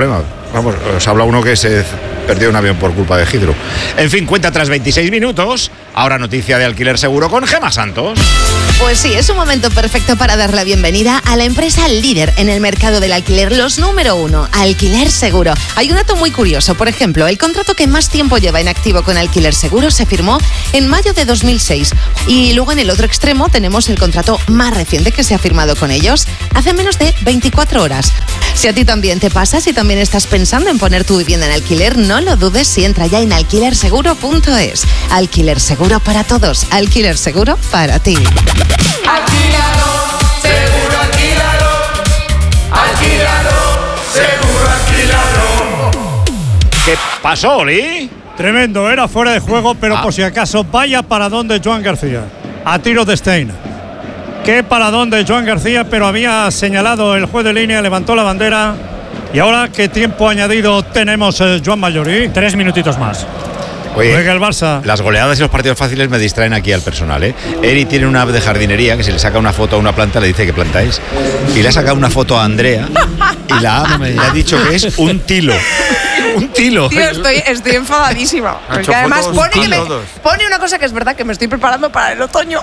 Vamos, os habla uno que se perdió un avión por culpa de Hidro. En fin, cuenta tras veintiséis minutos. Ahora noticia de Alquiler Seguro con Gemma Santos. Pues sí, es un momento perfecto para dar la bienvenida a la empresa líder en el mercado del alquiler, los número uno, Alquiler Seguro. Hay un dato muy curioso, por ejemplo, el contrato que más tiempo lleva en activo con Alquiler Seguro se firmó en mayo de dos mil seis. Y luego en el otro extremo tenemos el contrato más reciente que se ha firmado con ellos hace menos de veinticuatro horas. Si a ti también te pasa, si también estás pensando en poner tu vivienda en alquiler, no lo dudes y entra ya en alquiler seguro punto es. Alquiler Seguro para todos, Alquiler Seguro para ti. Alquilalo, seguro alquilalo. Alquilalo, seguro alquilalo. ¿Qué pasó, Oli? Tremendo, era fuera de juego, pero ah. por si acaso, vaya paradón de Joan García. A tiro de Stein. Qué paradón de Joan García, pero había señalado el juez de línea, levantó la bandera. Y ahora, ¿qué tiempo añadido tenemos, eh, Joan Mallori? Tres minutitos más. Oye, juega el Barça. Las goleadas y los partidos fáciles me distraen aquí al personal, ¿eh? Eri tiene una de jardinería que si le saca una foto a una planta le dice que planta es. Y le ha sacado una foto a Andrea y la ha, le ha dicho que es un tilo. Un tilo. Tío, estoy, estoy enfadadísima. Porque además pone, que me, pone una cosa que es verdad, que me estoy preparando para el otoño.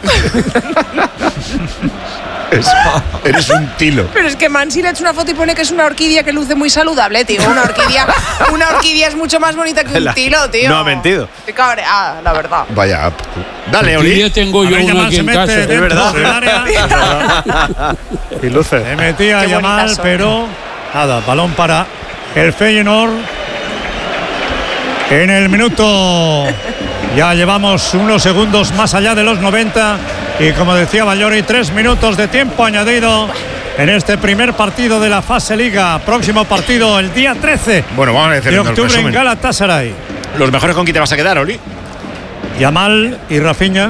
Es, eres un tilo. Pero es que Mansi le ha hecho una foto y pone que es una orquídea que luce muy saludable, tío. Una orquídea, una orquídea es mucho más bonita que un la, tilo, tío. No ha mentido. Estoy cabreada, la verdad. Vaya. Dale, Oli. Yo tengo yo uno aquí en casa. Es verdad. Y luce. Se metía a Yamal, pero nada, balón para el Feyenoord. En el minuto ya llevamos unos segundos más allá de los noventa y como decía Mallori, tres minutos de tiempo añadido en este primer partido de la fase Liga. Próximo partido el día trece bueno, vamos a decir de octubre en Galatasaray. Los mejores con quién te vas a quedar, Oli. Yamal y Rafinha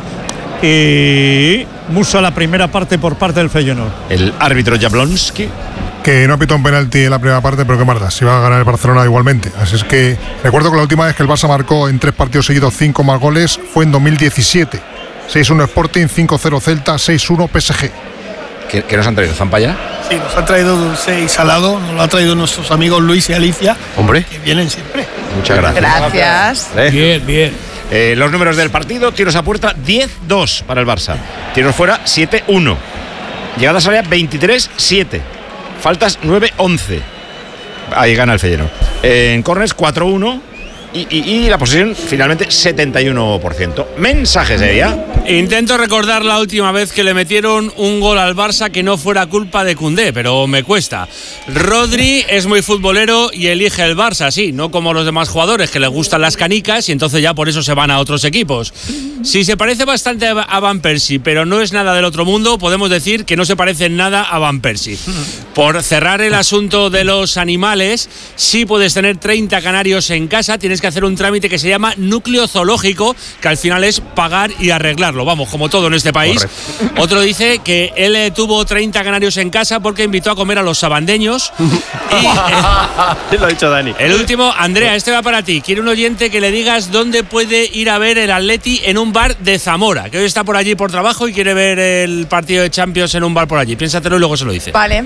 y Musa la primera parte por parte del Feyenoord. El árbitro Jablonski, que no ha pitado un penalti en la primera parte, pero que marda, si va a ganar el Barcelona igualmente. Así es que recuerdo que la última vez que el Barça marcó en tres partidos seguidos cinco más goles fue en dos mil diecisiete. seis uno Sporting, cinco cero Celta, seis uno P S G. ¿Qué, qué nos han traído? ¿Zampa ya? Sí, nos han traído dulce y salado. Nos lo han traído nuestros amigos Luis y Alicia. Hombre. Que vienen siempre. Muchas gracias. Gracias. ¿Eh? Bien, bien. Eh, los números del partido: tiros a puerta diez dos para el Barça. Tiros fuera siete uno. Llegadas a área veintitrés siete. Faltas nueve once. Ahí gana el Feyenoord. Eh, en corners cuatro uno. Y, y, y la posesión finalmente setenta y uno por ciento. Mensajes de ella. Intento recordar la última vez que le metieron un gol al Barça que no fuera culpa de Koundé, pero me cuesta. Rodri es muy futbolero y elige el Barça, sí, no como los demás jugadores que les gustan las canicas y entonces ya por eso se van a otros equipos. Si se parece bastante a Van Persie, pero no es nada del otro mundo, podemos decir que no se parece en nada a Van Persie. Por cerrar el asunto de los animales, sí puedes tener treinta canarios en casa, tienes que hacer un trámite que se llama núcleo zoológico, que al final es pagar y arreglarlo, vamos, como todo en este país. Correcto. Otro dice que él eh, tuvo treinta canarios en casa porque invitó a comer a los sabandeños. Y eh, lo ha dicho Dani. El último, Andrea, este va para ti. Quiere un oyente que le digas dónde puede ir a ver el Atleti en un bar de Zamora, que hoy está por allí por trabajo y quiere ver el partido de Champions en un bar por allí. Piénsatelo y luego se lo dice. Vale.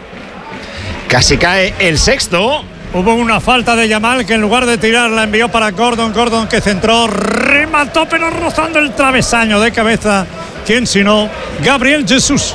Casi cae el sexto. Hubo una falta de Yamal que en lugar de tirar la envió para Gordon. Gordon que centró, remató pero rozando el travesaño de cabeza. ¿Quién sino? Gabriel Jesús.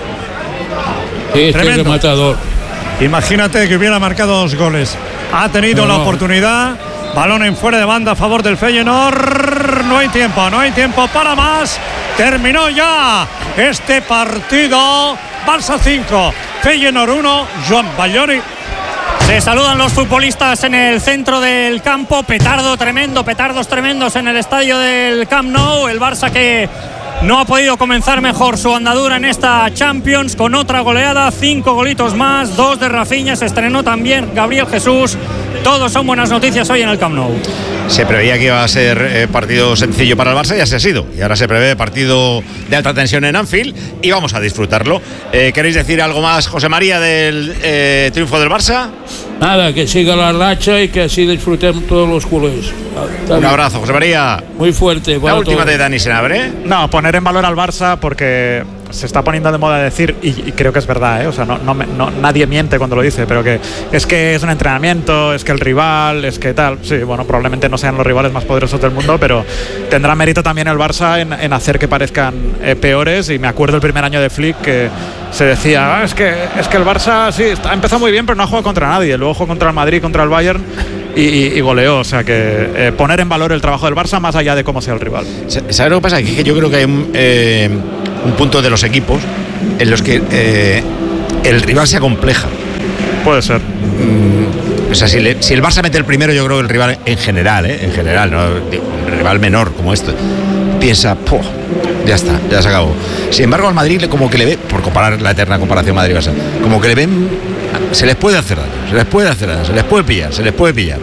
Este Tremendo. Rematador. Imagínate que hubiera marcado dos goles. Ha tenido no. la oportunidad. Balón en fuera de banda a favor del Feyenoord. No hay tiempo, no hay tiempo para más. Terminó ya este partido. Barça cinco, Feyenoord uno. Joan Mallori. Se saludan los futbolistas en el centro del campo. Petardo tremendo, petardos tremendos en el estadio del Camp Nou. El Barça que no ha podido comenzar mejor su andadura en esta Champions con otra goleada, cinco golitos más, dos de Rafinha, se estrenó también Gabriel Jesús. Todos son buenas noticias hoy en el Camp Nou. Se preveía que iba a ser eh, partido sencillo para el Barça y así ha sido. Y ahora se prevé partido de alta tensión en Anfield y vamos a disfrutarlo. Eh, ¿Queréis decir algo más, José María, del eh, triunfo del Barça? Nada, que siga la racha y que así disfrutemos todos los culés. Un abrazo, José María. Muy fuerte. La última todos. De Dani Senabre. No, poner en valor al Barça porque se está poniendo de moda decir, y, y creo que es verdad, ¿eh? O sea, no, no, no, nadie miente cuando lo dice, pero que es que es un entrenamiento, es que el rival, es que tal. Sí, bueno, probablemente no sean los rivales más poderosos del mundo, pero tendrá mérito también el Barça en, en hacer que parezcan eh, peores. Y me acuerdo el primer año de Flick que se decía, ah, es que es que el Barça sí ha empezado muy bien, pero no ha jugado contra nadie. Luego jugó contra el Madrid, contra el Bayern y, y, y goleó. O sea que eh, poner en valor el trabajo del Barça más allá de cómo sea el rival. ¿Sabes lo que pasa? Que yo creo que hay un, eh, un punto de los equipos en los que eh, el rival se acompleja. Puede ser. Mm, o sea, si, le, si el Barça mete el primero, yo creo que el rival en general, ¿eh? en general, ¿no? Un rival menor como esto, piensa, ¡puh! Ya está, ya se acabó. Sin embargo, al Madrid como que le ve, por comparar la eterna comparación Madrid-Barça, como que le ven, se les puede hacer daño, se les puede hacer daño, se les puede pillar, se les puede pillar.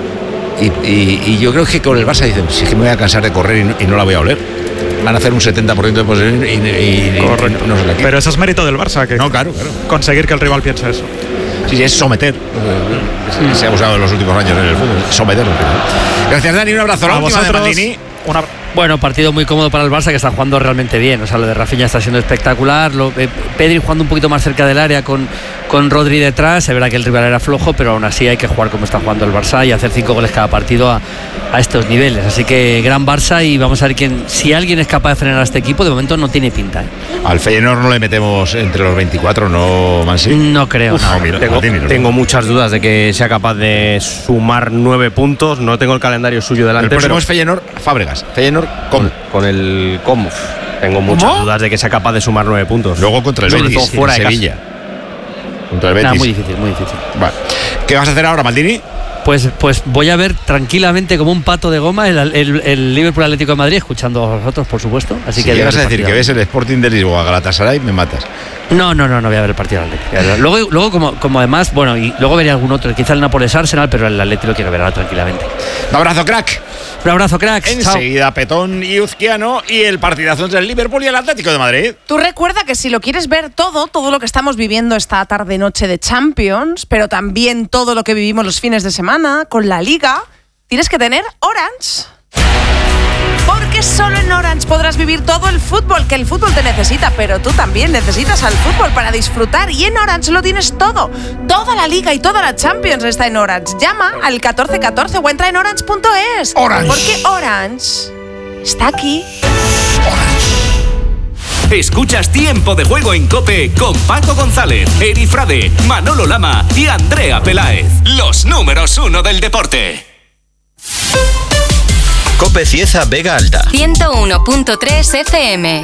Y, y, y yo creo que con el Barça dicen, si es que me voy a cansar de correr y no, y no la voy a oler. Van a hacer un setenta por ciento de posesión y, y, y Correcto. no se la quita. Pero eso es mérito del Barça, que no, claro, claro. conseguir que el rival piense eso. Sí, sí, es someter. Sí, se ha usado en los últimos años en el fútbol. Someterlo. Gracias, Dani. Un abrazo. La a última vosotros, de Maldini. Una... Bueno, partido muy cómodo para el Barça, que está jugando realmente bien. O sea, lo de Rafinha está siendo espectacular. Lo, eh, Pedri jugando un poquito más cerca del área con, con Rodri detrás. Es verdad que el rival era flojo, pero aún así hay que jugar como está jugando el Barça y hacer cinco goles cada partido a, a estos niveles. Así que gran Barça, y vamos a ver quién, si alguien es capaz de frenar a este equipo. De momento no tiene pinta, ¿eh? Al Feyenoord no le metemos entre los veinticuatro, ¿no, Mansi? No creo. Uf, no. No, mira, tengo, Martín, tengo muchas dudas de que sea capaz de sumar nueve puntos. No tengo el calendario suyo delante. El próximo es Feyenoord Fábregas. Feyenoord con, con el Com. Tengo muchas ¿Cómo? dudas de que sea capaz de sumar nueve puntos. Luego contra el Betis, fuera de Sevilla. Contra el Betis. Nah, muy difícil, muy difícil. Vale. ¿Qué vas a hacer ahora, Maldini? Pues, pues voy a ver tranquilamente como un pato de goma el, el, el Liverpool Atlético de Madrid, escuchando a vosotros, por supuesto. Así si que llegas a decir que ves el Sporting de Lisboa, Galatasaray, me matas. No, no, no, no voy a ver el partido del Atlético. Luego, luego como, como además, bueno, y luego veré algún otro, quizá el Nápoles Arsenal, pero el Atlético lo quiero ver ahora tranquilamente. Un abrazo, crack. Un abrazo, crack. Enseguida Chao. Petón y Uzquiano y el partidazo entre el Liverpool y el Atlético de Madrid. Tú recuerda que si lo quieres ver todo, todo lo que estamos viviendo esta tarde-noche de Champions, pero también todo lo que vivimos los fines de semana con la Liga, tienes que tener Orange. Porque solo en Orange podrás vivir todo el fútbol, que el fútbol te necesita, pero tú también necesitas al fútbol para disfrutar. Y en Orange lo tienes todo. Toda la Liga y toda la Champions está en Orange. Llama al catorce catorce o entra en orange punto es. Orange. Porque Orange está aquí. Escuchas Tiempo de Juego en COPE con Paco González, Eri Frade, Manolo Lama y Andrea Peláez. Los números uno del deporte. COPE Cieza Vega Alta. ciento uno punto tres F M.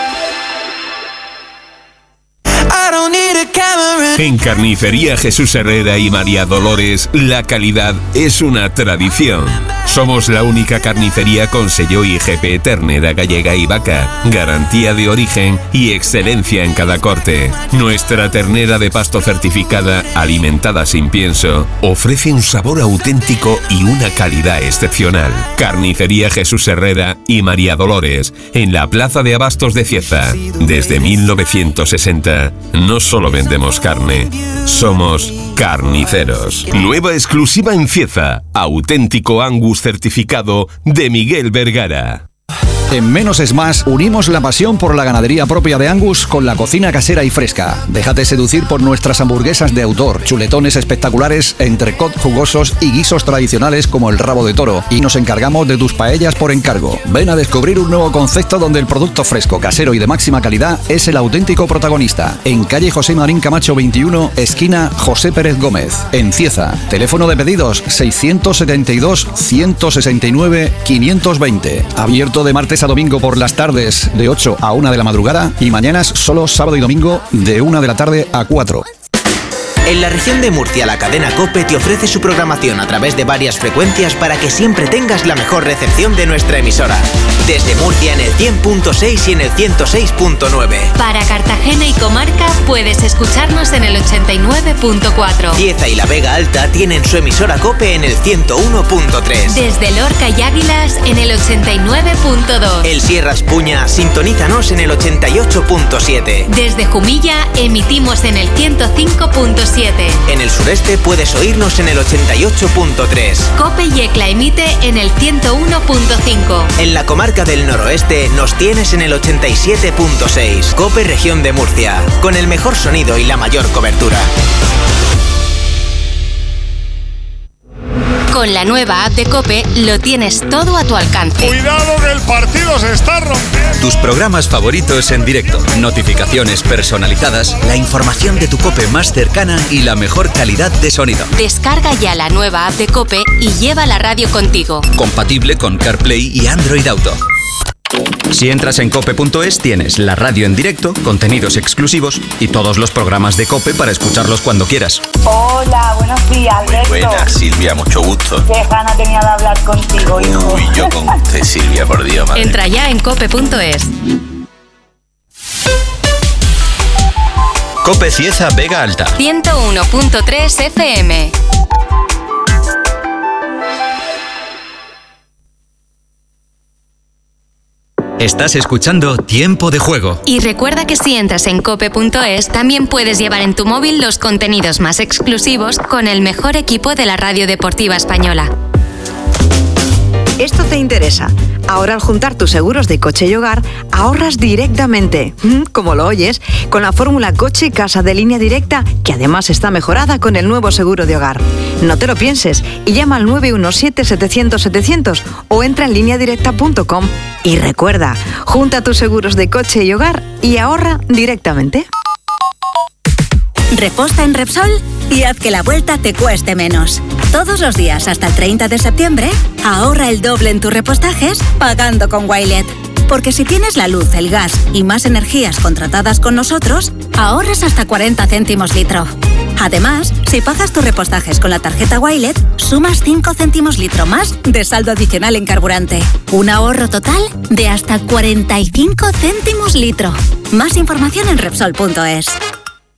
En Carnicería Jesús Herrera y María Dolores, la calidad es una tradición. Somos la única carnicería con sello I G P ternera gallega y vaca, garantía de origen y excelencia en cada corte. Nuestra ternera de pasto certificada, alimentada sin pienso, ofrece un sabor auténtico y una calidad excepcional. Carnicería Jesús Herrera y María Dolores, en la Plaza de Abastos de Cieza. Desde mil novecientos sesenta, no solo vendemos carne, somos carniceros. Nueva exclusiva en Cieza, auténtico Angus certificado de Miguel Vergara. En Menos es Más unimos la pasión por la ganadería propia de Angus con la cocina casera y fresca. Déjate seducir por nuestras hamburguesas de autor, chuletones espectaculares, entrecot jugosos y guisos tradicionales como el rabo de toro. Y nos encargamos de tus paellas por encargo. Ven a descubrir un nuevo concepto donde el producto fresco, casero y de máxima calidad es el auténtico protagonista. En calle José Marín Camacho veintiuno, esquina José Pérez Gómez, en Cieza. Teléfono de pedidos seiscientos setenta y dos, ciento sesenta y nueve, quinientos veinte. Abierto de martes a domingo por las tardes de ocho a una de la madrugada y mañanas solo sábado y domingo de una de la tarde a cuatro. En la región de Murcia, la cadena COPE te ofrece su programación a través de varias frecuencias para que siempre tengas la mejor recepción de nuestra emisora. Desde Murcia en el cien punto seis y en el ciento seis punto nueve. Para Cartagena y comarca puedes escucharnos en el ochenta y nueve punto cuatro. Cieza y la Vega Alta tienen su emisora COPE en el ciento uno punto tres. Desde Lorca y Águilas en el ochenta y nueve punto dos. El Sierra Espuña, sintonízanos en el ochenta y ocho punto siete. Desde Jumilla emitimos en el ciento cinco punto seis. siete. En el sureste puedes oírnos en el ochenta y ocho punto tres. COPE Yecla emite en el ciento uno punto cinco. En la comarca del noroeste nos tienes en el ochenta y siete punto seis. COPE Región de Murcia, con el mejor sonido y la mayor cobertura. Con la nueva app de COPE lo tienes todo a tu alcance. ¡Cuidado que el partido se está rompiendo! Tus programas favoritos en directo, notificaciones personalizadas, la información de tu COPE más cercana y la mejor calidad de sonido. Descarga ya la nueva app de COPE y lleva la radio contigo. Compatible con CarPlay y Android Auto. Si entras en cope punto es tienes la radio en directo, contenidos exclusivos y todos los programas de COPE para escucharlos cuando quieras. Hola, buenos días, Alberto. Muy buenas, Silvia, mucho gusto. Qué gana tenía de hablar contigo, hijo. Uy, yo con usted, Silvia, por Dios, madre. Entra ya en cope punto es. COPE Cieza Vega Alta. ciento uno punto tres F M. Estás escuchando Tiempo de Juego. Y recuerda que si entras en cope punto es, también puedes llevar en tu móvil los contenidos más exclusivos con el mejor equipo de la radio deportiva española. Esto te interesa. Ahora al juntar tus seguros de coche y hogar, ahorras directamente, como lo oyes, con la fórmula coche y casa de Línea Directa, que además está mejorada con el nuevo seguro de hogar. No te lo pienses y llama al nueve uno siete, setecientos, setecientos o entra en línea directa punto com. Y recuerda, junta tus seguros de coche y hogar y ahorra directamente. Reposta en Repsol y haz que la vuelta te cueste menos. Todos los días hasta el treinta de septiembre, ahorra el doble en tus repostajes pagando con Wilet. Porque si tienes la luz, el gas y más energías contratadas con nosotros, ahorras hasta cuarenta céntimos litro. Además, si pagas tus repostajes con la tarjeta Wilet, sumas cinco céntimos litro más de saldo adicional en carburante. Un ahorro total de hasta cuarenta y cinco céntimos litro. Más información en Repsol punto es.